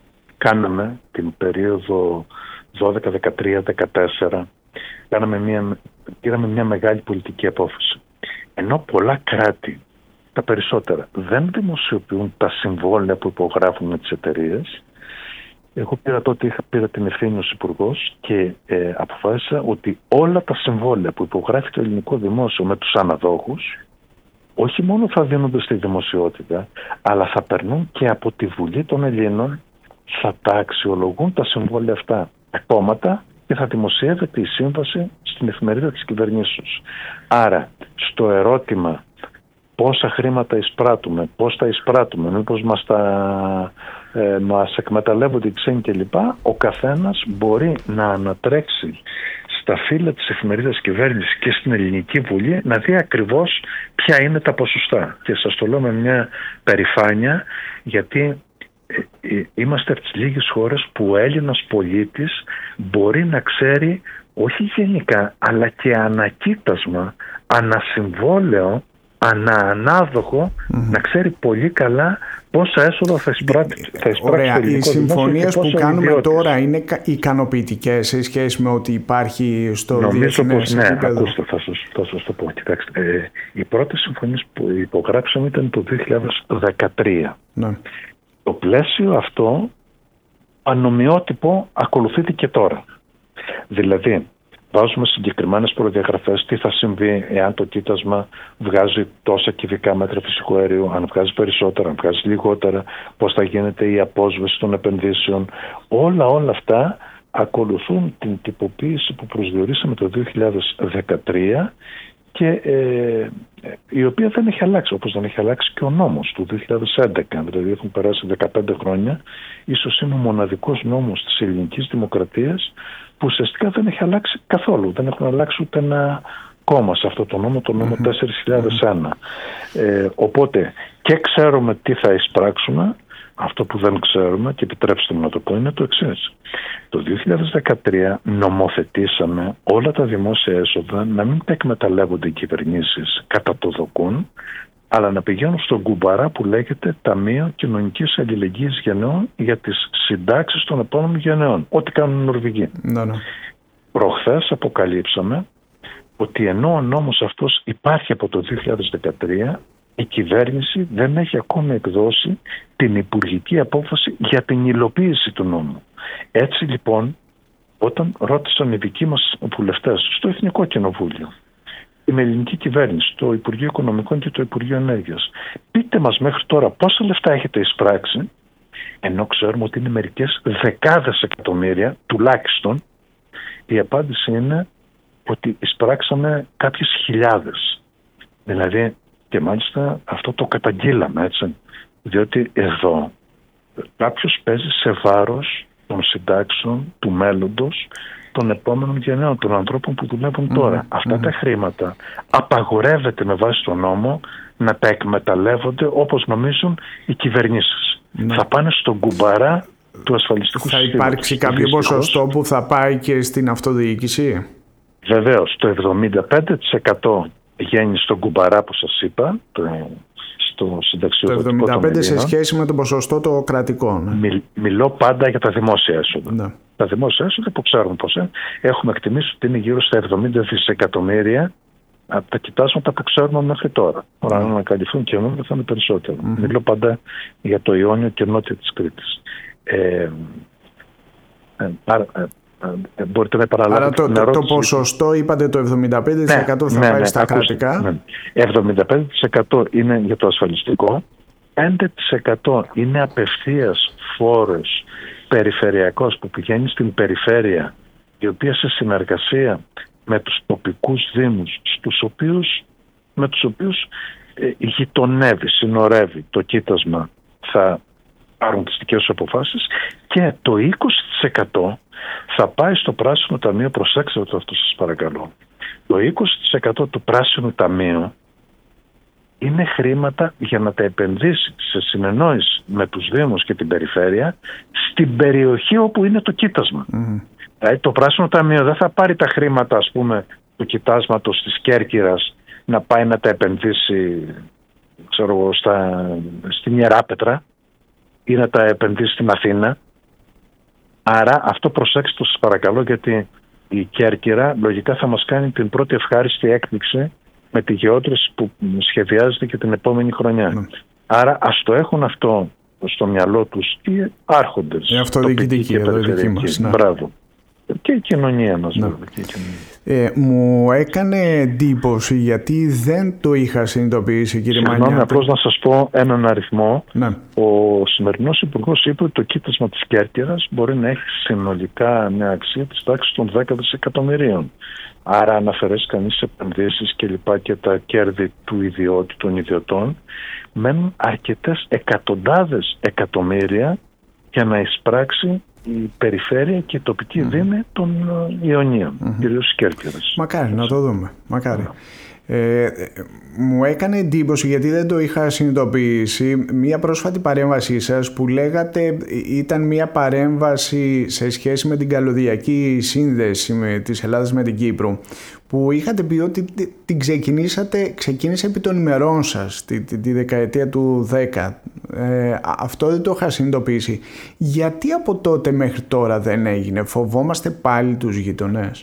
κάναμε την περίοδο δώδεκα, δεκατρία, δεκατέσσερα, κάναμε μια, πήραμε μια μεγάλη πολιτική απόφαση. Ενώ πολλά κράτη, τα περισσότερα, δεν δημοσιοποιούν τα συμβόλαια που υπογράφουν με τις εταιρείες, εγώ πήρα τότε, είχα πήρα την ευθύνη ως υπουργός και ε, αποφάσισα ότι όλα τα συμβόλαια που υπογράφει το ελληνικό δημόσιο με τους αναδόχους όχι μόνο θα δίνονται στη δημοσιότητα, αλλά θα περνούν και από τη Βουλή των Ελλήνων, θα τα αξιολογούν τα συμβόλαια αυτά τα κόμματα και θα δημοσιεύεται η σύμβαση στην εφημερίδα της κυβερνήσεως. Άρα, στο ερώτημα πόσα χρήματα εισπράττουμε, πώς τα εισπράττουμε, μήπως μας, τα, ε, μας εκμεταλλεύονται οι ξένοι κλπ. Ο καθένας μπορεί να ανατρέξει στα φύλλα της εφημερίδας κυβέρνησης και στην Ελληνική Βουλή να δει ακριβώς ποια είναι τα ποσοστά. Και σας το λέω με μια περηφάνεια, γιατί ε, ε, είμαστε από τις λίγες χώρες που ο Έλληνας πολίτης μπορεί να ξέρει όχι γενικά αλλά και ανακοίτασμα, ανασυμβόλαιο, αναανάδοχο, mm-hmm. να ξέρει πολύ καλά πόσα έσοδα θα εισπράξει. Ωραία, οι συμφωνίες που κάνουμε ιδιώτες. Τώρα είναι ικανοποιητικές σε σχέση με ό,τι υπάρχει στο διεθνές επίπεδο? Ναι, ακούστε, θα σας, θα σας το πω. Κοιτάξτε, ε, οι πρώτες συμφωνίες που υπογράψαμε ήταν το δύο χιλιάδες δεκατρία. Ναι. Το πλαίσιο αυτό ανομοιότυπο ακολουθείται και τώρα. Δηλαδή, βάζουμε συγκεκριμένες προδιαγραφές, τι θα συμβεί εάν το κοίτασμα βγάζει τόσα κυβικά μέτρα φυσικού αερίου, αν βγάζει περισσότερα, αν βγάζει λιγότερα, πώς θα γίνεται η απόσβεση των επενδύσεων. Όλα όλα αυτά ακολουθούν την τυποποίηση που προσδιορίσαμε το δύο χιλιάδες δεκατρία και ε, η οποία δεν έχει αλλάξει, όπως δεν έχει αλλάξει και ο νόμος του δύο χιλιάδες έντεκα, δηλαδή έχουν περάσει δεκαπέντε χρόνια, ίσως είναι ο μοναδικός νόμος της ελληνικής δημοκρατίας που ουσιαστικά δεν έχει αλλάξει καθόλου, δεν έχουν αλλάξει ούτε ένα κόμμα σε αυτό το νόμο, το νόμο mm-hmm. τέσσερις χιλιάδες ένα. Ε, οπότε και ξέρουμε τι θα εισπράξουμε, αυτό που δεν ξέρουμε, και επιτρέψτε μου να το πω, είναι το εξής. Το δύο χιλιάδες δεκατρία νομοθετήσαμε όλα τα δημόσια έσοδα να μην τα εκμεταλλεύονται οι κυβερνήσεις κατά το δοκούν, αλλά να πηγαίνουν στον κουμπαρά που λέγεται Ταμείο Κοινωνικής Αλληλεγγύης Γενναιών για τις συντάξεις των επόμενων γενναιών. Ό,τι κάνουν οι Νορβηγοί. Ναι, ναι. Προχθές αποκαλύψαμε ότι ενώ ο νόμος αυτός υπάρχει από το δύο χιλιάδες δεκατρία, η κυβέρνηση δεν έχει ακόμη εκδώσει την υπουργική απόφαση για την υλοποίηση του νόμου. Έτσι λοιπόν, όταν ρώτησαν οι δικοί μας βουλευτές στο Εθνικό Κοινοβούλιο, την ελληνική κυβέρνηση, το Υπουργείο Οικονομικών και το Υπουργείο Ενέργειας, πείτε μας μέχρι τώρα πόσα λεφτά έχετε εισπράξει, ενώ ξέρουμε ότι είναι μερικές δεκάδες εκατομμύρια τουλάχιστον, η απάντηση είναι ότι εισπράξαμε κάποιες χιλιάδες. Δηλαδή, και μάλιστα αυτό το καταγγείλαμε, έτσι, διότι εδώ κάποιος παίζει σε βάρος των συντάξεων του μέλλοντος των επόμενων γενναίων, των ανθρώπων που δουλεύουν τώρα. Mm-hmm. Αυτά mm-hmm. τα χρήματα απαγορεύεται με βάση τον νόμο να τα εκμεταλλεύονται όπως νομίζουν οι κυβερνήσεις. Mm-hmm. Θα πάνε στον κουμπαρά του ασφαλιστικού συστήματος. Θα υπάρξει κάποιο ποσοστό που θα πάει και στην αυτοδιοίκηση? Βεβαίως, το εβδομήντα πέντε τοις εκατό πηγαίνει στον κουμπαρά που σας είπα, το, στο συνταξιοδοτικό. Το εβδομήντα πέντε τοις εκατό σε σχέση με το ποσοστό το κρατικό. Ναι. Μιλ, μιλώ πάντα για τα δημόσια έσοδα. Ναι. Τα δημόσια έσοδα που ξέρουμε πώς είναι, έχουμε εκτιμήσει ότι είναι γύρω στα εβδομήντα δισεκατομμύρια από τα κοιτάσματα που ξέρουμε μέχρι τώρα. Ωραία, αν ανακαλυφθούν και νόμια θα είναι περισσότερο. Mm-hmm. Μιλώ πάντα για το Ιόνιο και νότια της Κρήτης. Ε, ε, ε, Ε, μπορείτε να επαναλάβετε. Άρα το, το, το ποσοστό είπατε το εβδομήντα πέντε τοις εκατό ναι, θα ναι, πάει ναι, στα ακούστε, κρατικά. Ναι. εβδομήντα πέντε τοις εκατό είναι για το ασφαλιστικό, πέντε τοις εκατό είναι απευθείας φόρος περιφερειακός που πηγαίνει στην περιφέρεια, η οποία σε συνεργασία με τους τοπικούς δήμους, στους οποίους, με τους οποίους ε, γειτονεύει, συνορεύει το κοίτασμα, θα πάρουν τις δικές τους αποφάσεις, και το είκοσι τοις εκατό θα πάει στο Πράσινο Ταμείο. Προσέξτε το αυτό, σας παρακαλώ. Το είκοσι τοις εκατό του Πράσινου Ταμείου είναι χρήματα για να τα επενδύσει σε συνεννόηση με τους Δήμους και την περιφέρεια στην περιοχή όπου είναι το κοίτασμα. Mm-hmm. Δηλαδή το Πράσινο Ταμείο δεν θα πάρει τα χρήματα, ας πούμε, του κοιτάσματος της Κέρκυρας να πάει να τα επενδύσει, ξέρω εγώ, στα, στην Ιεράπετρα ή να τα επενδύσει στην Αθήνα. Άρα αυτό προσέξτε το, σας παρακαλώ, γιατί η Κέρκυρα λογικά θα μας κάνει την πρώτη ευχάριστη έκπληξη με τη γεώτρηση που σχεδιάζεται και την επόμενη χρονιά. Mm. Άρα ας το έχουν αυτό στο μυαλό τους οι άρχοντες. Η αυτοδιοικητική εδώ η δική μας. Μπράβο. Και η κοινωνία μας. Ναι. Βέβαια, και η κοινωνία. Ε, μου έκανε εντύπωση γιατί δεν το είχα συνειδητοποιήσει, κύριε Μανιάτη. Συγγνώμη, απλώς να σας πω έναν αριθμό. Ναι. Ο σημερινός υπουργός είπε ότι το κοίτασμα της Κέρκυρας μπορεί να έχει συνολικά μια αξία της τάξης των δέκα δισεκατομμυρίων. Άρα αν αφαιρέσει κανείς επενδύσεις και λοιπά και τα κέρδη του ιδιώτη, των ιδιωτών, μένουν αρκετές εκατοντάδες εκατομμύρια για να εισπράξει η περιφέρεια και η τοπική mm-hmm. δήμη των Ιωνίων, mm-hmm. κυρίως Κέρκυρας. Μακάρι να το δούμε. Μακάρι. Yeah. Ε, μου έκανε εντύπωση γιατί δεν το είχα συνειδητοποιήσει μια πρόσφατη παρέμβασή σας που λέγατε ήταν μια παρέμβαση σε σχέση με την καλωδιακή σύνδεση με, της Ελλάδας με την Κύπρο, που είχατε πει ότι την ξεκινήσατε, ξεκίνησε επί των ημερών σας τη, τη, τη δεκαετία του δέκα. Ε, αυτό δεν το είχα συνειδητοποιήσει. Γιατί από τότε μέχρι τώρα δεν έγινε? Φοβόμαστε πάλι τους γειτονές?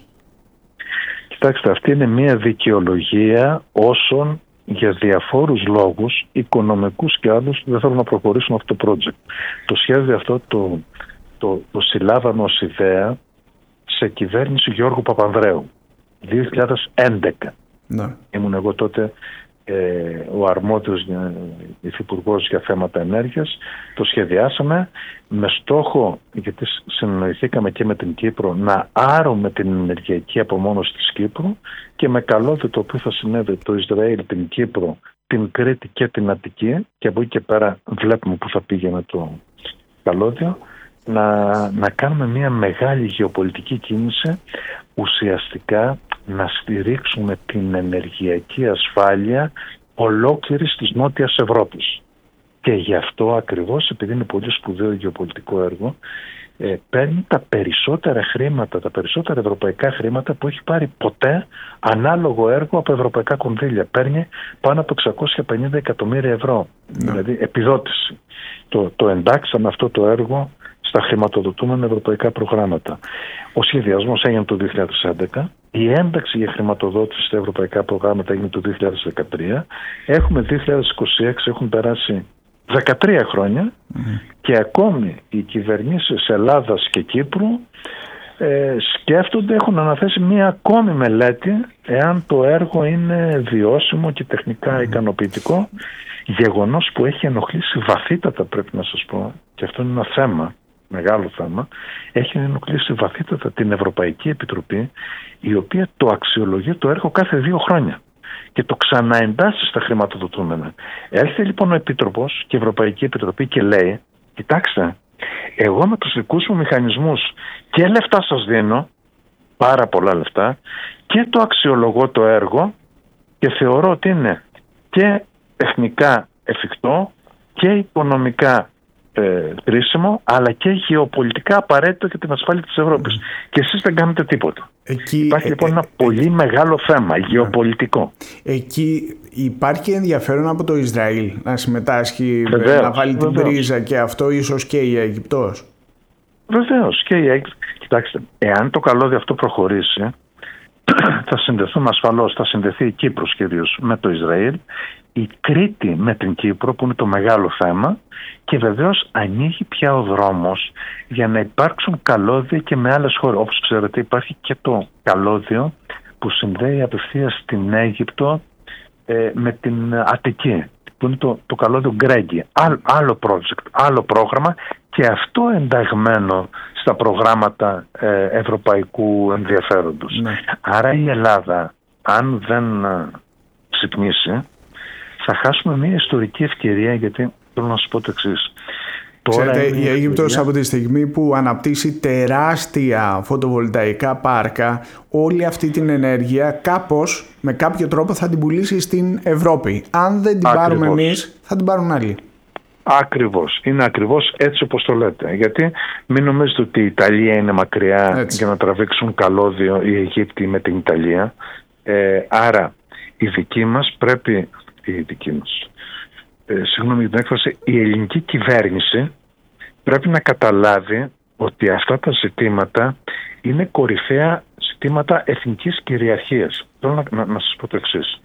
Κοιτάξτε, αυτή είναι μια δικαιολογία όσων για διαφόρους λόγους, οικονομικούς και άλλους, δεν θέλουν να προχωρήσουν αυτό το project. Το σχέδιο αυτό το, το, το συλλάβαμε ως ιδέα σε κυβέρνηση Γιώργου Παπανδρέου, δύο χιλιάδες έντεκα. Ναι. Ήμουν εγώ τότε ε, ο αρμόδιος υφυπουργός για θέματα ενέργειας. Το σχεδιάσαμε με στόχο, γιατί συνεννοηθήκαμε και με την Κύπρο, να άρουμε την ενεργειακή απομόνωση της Κύπρου, και με καλώδιο το οποίο θα συνέβη το Ισραήλ, την Κύπρο, την Κρήτη και την Αττική, και από εκεί και πέρα βλέπουμε που θα πήγαινε το καλώδιο, να, να κάνουμε μια μεγάλη γεωπολιτική κίνηση, ουσιαστικά να στηρίξουμε την ενεργειακή ασφάλεια ολόκληρης της Νότιας Ευρώπης. Και γι' αυτό ακριβώς, επειδή είναι πολύ σπουδαίο γεωπολιτικό έργο, ε, παίρνει τα περισσότερα χρήματα, τα περισσότερα ευρωπαϊκά χρήματα που έχει πάρει ποτέ ανάλογο έργο από ευρωπαϊκά κονδύλια. Παίρνει πάνω από εξακόσια πενήντα εκατομμύρια ευρώ, ναι. δηλαδή επιδότηση. Το, το εντάξαμε αυτό το έργο στα χρηματοδοτούμενα ευρωπαϊκά προγράμματα. Ο σχεδιασμός έγινε το δύο χιλιάδες έντεκα, η ένταξη για χρηματοδότηση στα ευρωπαϊκά προγράμματα έγινε το δύο χιλιάδες δεκατρία, έχουμε δύο χιλιάδες είκοσι έξι, έχουν περάσει δεκατρία χρόνια mm-hmm. και ακόμη οι κυβερνήσεις Ελλάδας και Κύπρου ε, σκέφτονται, έχουν αναθέσει μία ακόμη μελέτη εάν το έργο είναι βιώσιμο και τεχνικά mm-hmm. ικανοποιητικό, γεγονός που έχει ενοχλήσει βαθύτατα, πρέπει να σας πω, και αυτό είναι ένα θέμα, μεγάλο θέμα, έχει ενοχλήσει βαθύτατα την Ευρωπαϊκή Επιτροπή, η οποία το αξιολογεί το έργο κάθε δύο χρόνια και το ξαναεντάσσει στα χρηματοδοτούμενα. Έρχεται λοιπόν ο Επίτροπος και η Ευρωπαϊκή Επιτροπή και λέει, κοιτάξτε, εγώ με τους δικούς μου μηχανισμούς και λεφτά σας δίνω, πάρα πολλά λεφτά, και το αξιολογώ το έργο και θεωρώ ότι είναι και τεχνικά εφικτό και οικονομικά ε, κρίσιμο, αλλά και γεωπολιτικά απαραίτητο για την ασφάλεια της Ευρώπης. Mm. Και εσείς δεν κάνετε τίποτα. Εκεί, υπάρχει λοιπόν ε, ένα ε, πολύ ε, μεγάλο θέμα γεωπολιτικό. Εκεί υπάρχει ενδιαφέρον από το Ισραήλ να συμμετάσχει, βεβαίως, να βάλει βεβαίως. την πρίζα και αυτό, ίσως και η Αιγυπτός. Βεβαίως και η Αιγυπτός. Κοιτάξτε, εάν το καλώδιο αυτό προχωρήσει, θα συνδεθούμε ασφαλώς, θα συνδεθεί η Κύπρος κυρίως με το Ισραήλ, η Κρήτη με την Κύπρο που είναι το μεγάλο θέμα, και βεβαίως ανοίγει πια ο δρόμος για να υπάρξουν καλώδια και με άλλες χώρες. Όπως ξέρετε υπάρχει και το καλώδιο που συνδέει απευθείας την Αίγυπτο ε, με την Αττική, που είναι το, το καλώδιο Γκρέγκι. Άλλο, άλλο project, άλλο πρόγραμμα, και αυτό ενταγμένο στα προγράμματα ε, ευρωπαϊκού ενδιαφέροντος. Ναι. Άρα η Ελλάδα, αν δεν ε, ξυπνήσει, θα χάσουμε μια ιστορική ευκαιρία, γιατί θέλω να σας πω το εξής. Ξέρετε, η Αίγυπτος από τη στιγμή που αναπτύσσει τεράστια φωτοβολταϊκά πάρκα, όλη αυτή την ενέργεια κάπως, με κάποιο τρόπο θα την πουλήσει στην Ευρώπη. Αν δεν την Ακριβώς. πάρουμε εμείς, θα την πάρουν άλλοι. Ακριβώς. Είναι ακριβώς έτσι όπως το λέτε. Γιατί μην νομίζετε ότι η Ιταλία είναι μακριά έτσι. για να τραβήξουν καλώδιο η Αιγύπτη με την Ιταλία. Ε, άρα η δική μας πρέπει, η δική μας, ε, συγγνώμη για την έκφραση, η ελληνική κυβέρνηση πρέπει να καταλάβει ότι αυτά τα ζητήματα είναι κορυφαία ζητήματα εθνικής κυριαρχίας. Θέλω να, να, να σας πω το εξής.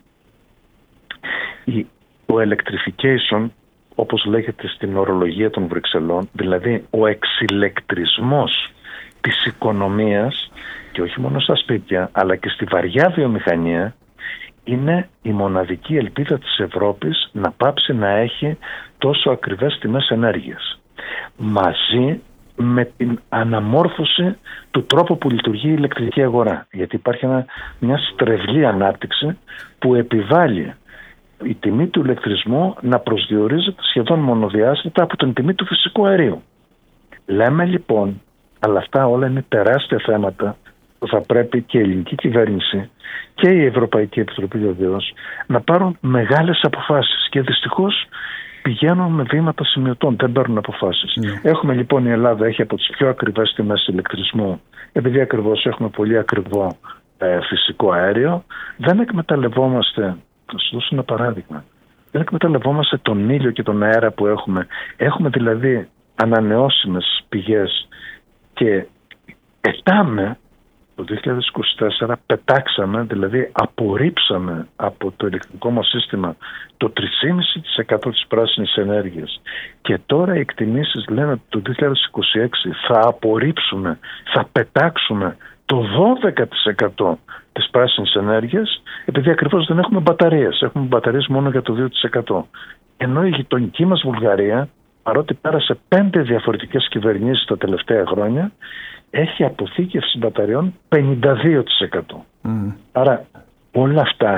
Η, το electrification, όπως λέγεται στην ορολογία των Βρυξελών, δηλαδή ο εξηλεκτρισμός της οικονομίας, και όχι μόνο στα σπίτια αλλά και στη βαριά βιομηχανία, είναι η μοναδική ελπίδα της Ευρώπης να πάψει να έχει τόσο ακριβές τιμές ενέργειας, μαζί με την αναμόρφωση του τρόπου που λειτουργεί η ηλεκτρική αγορά. Γιατί υπάρχει ένα, μια στρεβλή ανάπτυξη που επιβάλλει η τιμή του ηλεκτρισμού να προσδιορίζεται σχεδόν μονοδιάστατα από την τιμή του φυσικού αερίου. Λέμε λοιπόν, αλλά αυτά όλα είναι τεράστια θέματα που θα πρέπει και η ελληνική κυβέρνηση και η Ευρωπαϊκή Επιτροπή βεβαίως να πάρουν μεγάλες αποφάσεις, και δυστυχώς πηγαίνουν με βήματα σημειωτών, δεν παίρνουν αποφάσεις. Yeah. Έχουμε λοιπόν, η Ελλάδα έχει από τις πιο ακριβές τιμές ηλεκτρισμού, επειδή ακριβώς έχουμε πολύ ακριβό ε, φυσικό αέριο. Δεν εκμεταλλευόμαστε, θα σας δώσω ένα παράδειγμα, δεν εκμεταλλευόμαστε τον ήλιο και τον αέρα που έχουμε. Έχουμε δηλαδή ανανεώσιμες πηγές και πετάμε. Το δύο χιλιάδες είκοσι τέσσερα πετάξαμε, δηλαδή απορρίψαμε από το ηλεκτρικό μας σύστημα το τρία κόμμα πέντε τοις εκατό της πράσινης ενέργειας, και τώρα οι εκτιμήσεις λένε ότι το δύο χιλιάδες είκοσι έξι θα απορρίψουμε, θα πετάξουμε το δώδεκα τοις εκατό της πράσινης ενέργειας, επειδή ακριβώς δεν έχουμε μπαταρίες. Έχουμε μπαταρίες μόνο για το δύο τοις εκατό. Ενώ η γειτονική μας Βουλγαρία, παρότι πέρασε πέντε διαφορετικές κυβερνήσεις τα τελευταία χρόνια, έχει αποθήκευση μπαταριών πενήντα δύο τοις εκατό. Mm. Άρα όλα αυτά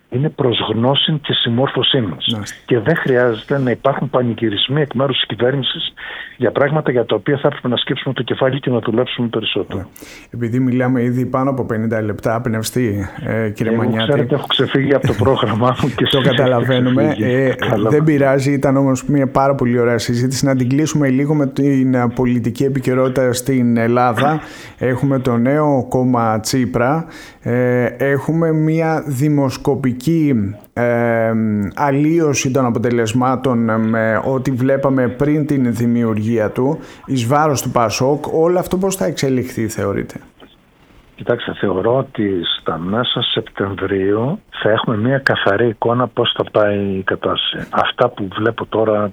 είναι προς γνώση και συμμόρφωσή μας. Ναι. Και δεν χρειάζεται να υπάρχουν πανηγυρισμοί εκ μέρους της κυβέρνησης για πράγματα για τα οποία θα έπρεπε να σκύψουμε το κεφάλι και να δουλέψουμε περισσότερο. Ναι. Επειδή μιλάμε ήδη πάνω από πενήντα λεπτά, πνευστή, ε, κύριε Εγώ, Μανιάτη. Ξέρετε, έχω ξεφύγει από το πρόγραμμά μου και το καταλαβαίνουμε. Ε, δεν πειράζει, ήταν όμως μια πάρα πολύ ωραία συζήτηση. Να την κλείσουμε λίγο με την πολιτική επικαιρότητα στην Ελλάδα. Έχουμε το νέο κόμμα Τσίπρα. Ε, έχουμε μια δημοσκοπική ε, αλλίωση των αποτελεσμάτων με ό,τι βλέπαμε πριν την δημιουργία του εις βάρος του Πασόκ. Όλο αυτό πώς θα εξελιχθεί, θεωρείτε? Κοιτάξτε, θεωρώ ότι στα μέσα Σεπτεμβρίου θα έχουμε μια καθαρή εικόνα πώς θα πάει η κατάσταση. Αυτά που βλέπω τώρα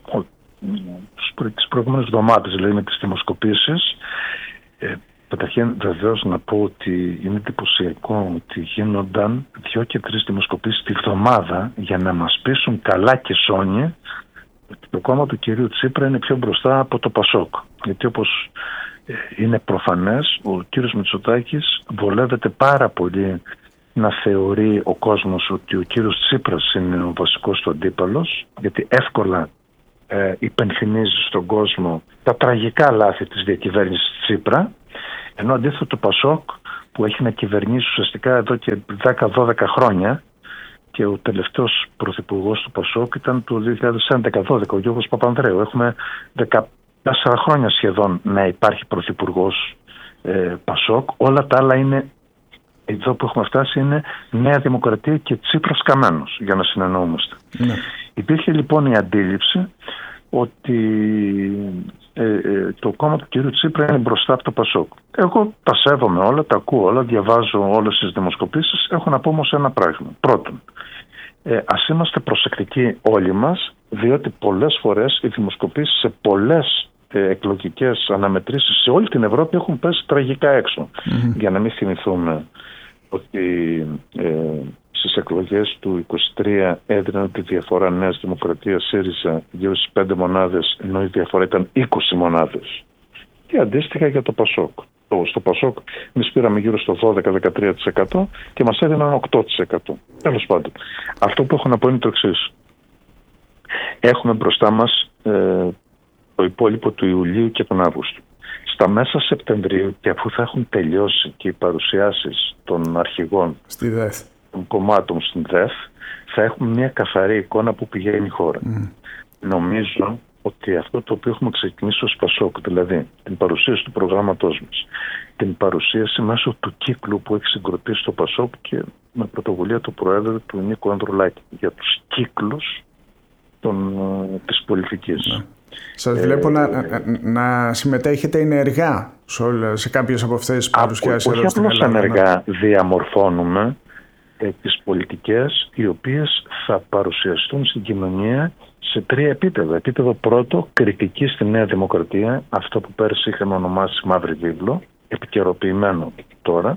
τις προηγούμενες εβδομάδες, δηλαδή με τις δημοσκοπήσεις, ε, καταρχήν βεβαίως να πω ότι είναι εντυπωσιακό ότι γίνονταν δύο και τρεις δημοσκοπήσεις τη βδομάδα για να μας πείσουν καλά και σώνει ότι το κόμμα του κυρίου Τσίπρα είναι πιο μπροστά από το Πασόκ. Γιατί όπως είναι προφανές, ο κύριος Μητσοτάκης βολεύεται πάρα πολύ να θεωρεί ο κόσμος ότι ο κύριος Τσίπρας είναι ο βασικός του αντίπαλος, γιατί εύκολα ε, υπενθυμίζει στον κόσμο τα τραγικά λάθη της διακυβέρνησης Τσίπρα, ενώ αντίθετα το Πασόκ, που έχει να κυβερνήσει ουσιαστικά εδώ και δέκα δώδεκα χρόνια, και ο τελευταίος πρωθυπουργός του Πασόκ ήταν το δύο χιλιάδες έντεκα δώδεκα, ο Γιώργος Παπανδρέου. Έχουμε δεκατέσσερα χρόνια σχεδόν να υπάρχει πρωθυπουργός ε, Πασόκ. Όλα τα άλλα είναι, εδώ που έχουμε φτάσει, είναι Νέα Δημοκρατία και Τσίπρας καμένος, για να συνεννοούμαστε. Ναι. Υπήρχε λοιπόν η αντίληψη ότι ε, ε, το κόμμα του κ. Τσίπρα είναι μπροστά από το Πασόκ. Εγώ τα σέβομαι όλα, τα ακούω όλα, διαβάζω όλες τις δημοσκοπήσεις. Έχω να πω όμως ένα πράγμα. Πρώτον, ε, ας είμαστε προσεκτικοί όλοι μας, διότι πολλές φορές οι δημοσκοπήσεις σε πολλές ε, εκλογικές αναμετρήσεις σε όλη την Ευρώπη έχουν πέσει τραγικά έξω. Mm-hmm. Για να μην θυμηθούμε ότι ε, στις εκλογές του είκοσι τρία έδιναν τη διαφορά Νέας Δημοκρατίας ΣΥΡΙΖΑ γύρω στις πέντε μονάδες, ενώ η διαφορά ήταν είκοσι μονάδες. Και αντίστοιχα για το Πασόκ. Στο Πασόκ εμείς πήραμε γύρω στο δώδεκα με δεκατρία τοις εκατό και μας έδιναν οκτώ τοις εκατό. Τέλος πάντων, αυτό που έχω να πω είναι το εξής. Έχουμε μπροστά μας ε, το υπόλοιπο του Ιουλίου και τον Αύγουστο. Στα μέσα Σεπτεμβρίου, και αφού θα έχουν τελειώσει και οι παρουσιάσεις των αρχηγών στη ΔΕΘ, των κομμάτων στην ΔΕΘ, θα έχουμε μια καθαρή εικόνα που πηγαίνει η χώρα. Mm. Νομίζω ότι αυτό το οποίο έχουμε ξεκινήσει ως Πασόκ, δηλαδή την παρουσίαση του προγράμματός μας, την παρουσίαση μέσω του κύκλου που έχει συγκροτήσει το Πασόκ και με πρωτοβουλία του Προέδρου του Νίκου Ανδρουλάκη για τους κύκλους των, της πολιτικής. Mm. Σας ε, βλέπω να, να, να συμμετέχετε ενεργά σε, όλα, σε κάποιες από αυτές τις παρουσιάσεις. Όχι απλώς ενεργά διαμορφώνουμε ε, τις πολιτικές οι οποίες θα παρουσιαστούν στην κοινωνία σε τρία επίπεδα. Επίπεδο πρώτο, κριτική στη Νέα Δημοκρατία, αυτό που πέρσι είχαμε ονομάσει Μαύρη Βίβλο, επικαιροποιημένο τώρα.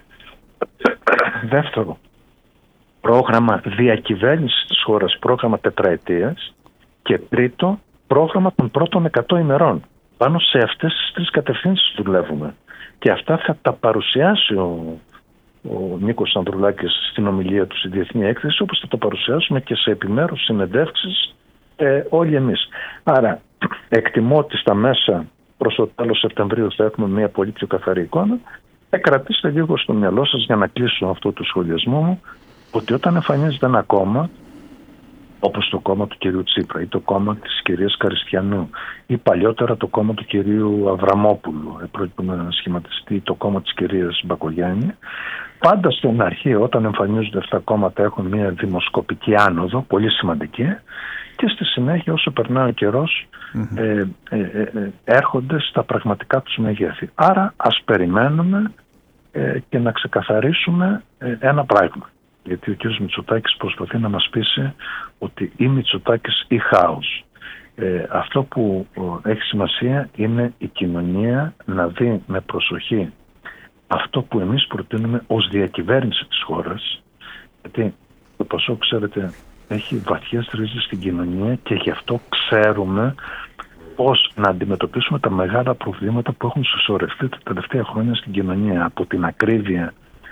Δεύτερο, πρόγραμμα διακυβέρνησης της χώρας, πρόγραμμα τετραετίας. Και τρίτο, πρόγραμμα των πρώτων εκατό ημερών. Πάνω σε αυτές τις τρεις κατευθύνσεις δουλεύουμε. Και αυτά θα τα παρουσιάσει ο, ο Νίκος Ανδρουλάκης στην ομιλία του στη Διεθνή Έκθεση, όπως θα το παρουσιάσουμε και σε επιμέρους συνεντεύξεις ε, όλοι εμείς. Άρα, εκτιμώ ότι στα μέσα προς το τέλος Σεπτεμβρίου θα έχουμε μια πολύ πιο καθαρή εικόνα. Ε, κρατήστε λίγο στο μυαλό σας, για να κλείσω αυτό το σχολιασμό μου, ότι όταν εμφανίζεται ένα κόμμα, όπως το κόμμα του κυρίου Τσίπρα ή το κόμμα της κυρίας Καριστιανού ή παλιότερα το κόμμα του κυρίου Αβραμόπουλου, πρόκειται να σχηματιστεί το κόμμα της κυρίας Μπακογιάννη, πάντα στην αρχή όταν εμφανίζονται αυτά τα κόμματα έχουν μια δημοσκοπική άνοδο πολύ σημαντική και στη συνέχεια όσο περνάει ο καιρός mm-hmm. ε, ε, ε, έρχονται στα πραγματικά τους μεγέθη. Άρα ας περιμένουμε ε, και να ξεκαθαρίσουμε ε, ένα πράγμα. Γιατί ο κ. Μητσοτάκης προσπαθεί να μας πείσει ότι ή Μητσοτάκης ή χάος. Ε, αυτό που ε, έχει σημασία είναι η κοινωνία να δει με προσοχή αυτό που εμείς προτείνουμε ως διακυβέρνηση της χώρας. Γιατί το Πασόκ, ξέρετε, έχει βαθιές ρίζες στην κοινωνία και γι' αυτό ξέρουμε πώς να αντιμετωπίσουμε τα μεγάλα προβλήματα που έχουν συσσωρευτεί τα τελευταία χρόνια στην κοινωνία. Από την ακρίβεια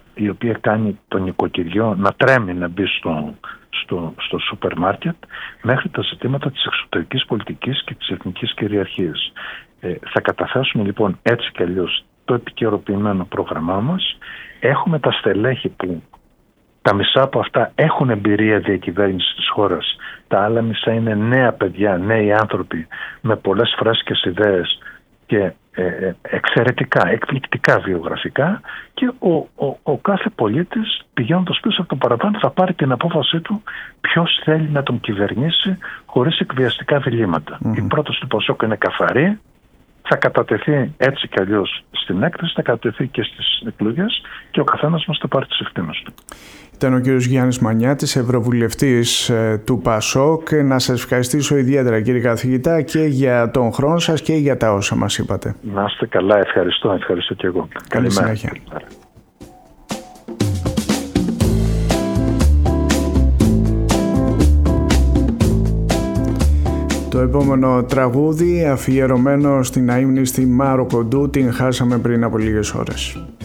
η οποία κάνει το νοικοκυριό να τρέμει να μπει στο, στο, στο σούπερ μάρκετ, μέχρι τα ζητήματα της εξωτερικής πολιτικής και της εθνικής κυριαρχίας. Ε, θα καταθέσουμε λοιπόν έτσι κι αλλιώς το επικαιροποιημένο πρόγραμμά μας. Έχουμε τα στελέχη που τα μισά από αυτά έχουν εμπειρία διακυβέρνησης της χώρας. Τα άλλα μισά είναι νέα παιδιά, νέοι άνθρωποι με πολλές φρέσκες ιδέες και ε, εξαιρετικά, εκπληκτικά βιογραφικά, και ο, ο, ο κάθε πολίτης πηγαίνοντας πίσω από το παραπάνω θα πάρει την απόφασή του ποιος θέλει να τον κυβερνήσει χωρίς εκβιαστικά διλήμματα. Mm-hmm. Η πρόταση του Πασόκ είναι καθαρή. Θα κατατεθεί έτσι κι αλλιώς στην έκθεση, θα κατατεθεί και στις εκλογές και ο καθένας μας θα πάρει τις ευθύνες του. Ήταν ο κύριος Γιάννης Μανιάτης, Ευρωβουλευτής του Πασόκ. Να σας ευχαριστήσω ιδιαίτερα, κύριε καθηγητά, και για τον χρόνο σας και για τα όσα μας είπατε. Να είστε καλά, ευχαριστώ, ευχαριστώ και εγώ. Καλή συνέχεια. Το επόμενο τραγούδι, αφιερωμένο στην αείμνηστη Μάρο Κοντού, την χάσαμε πριν από λίγες ώρες.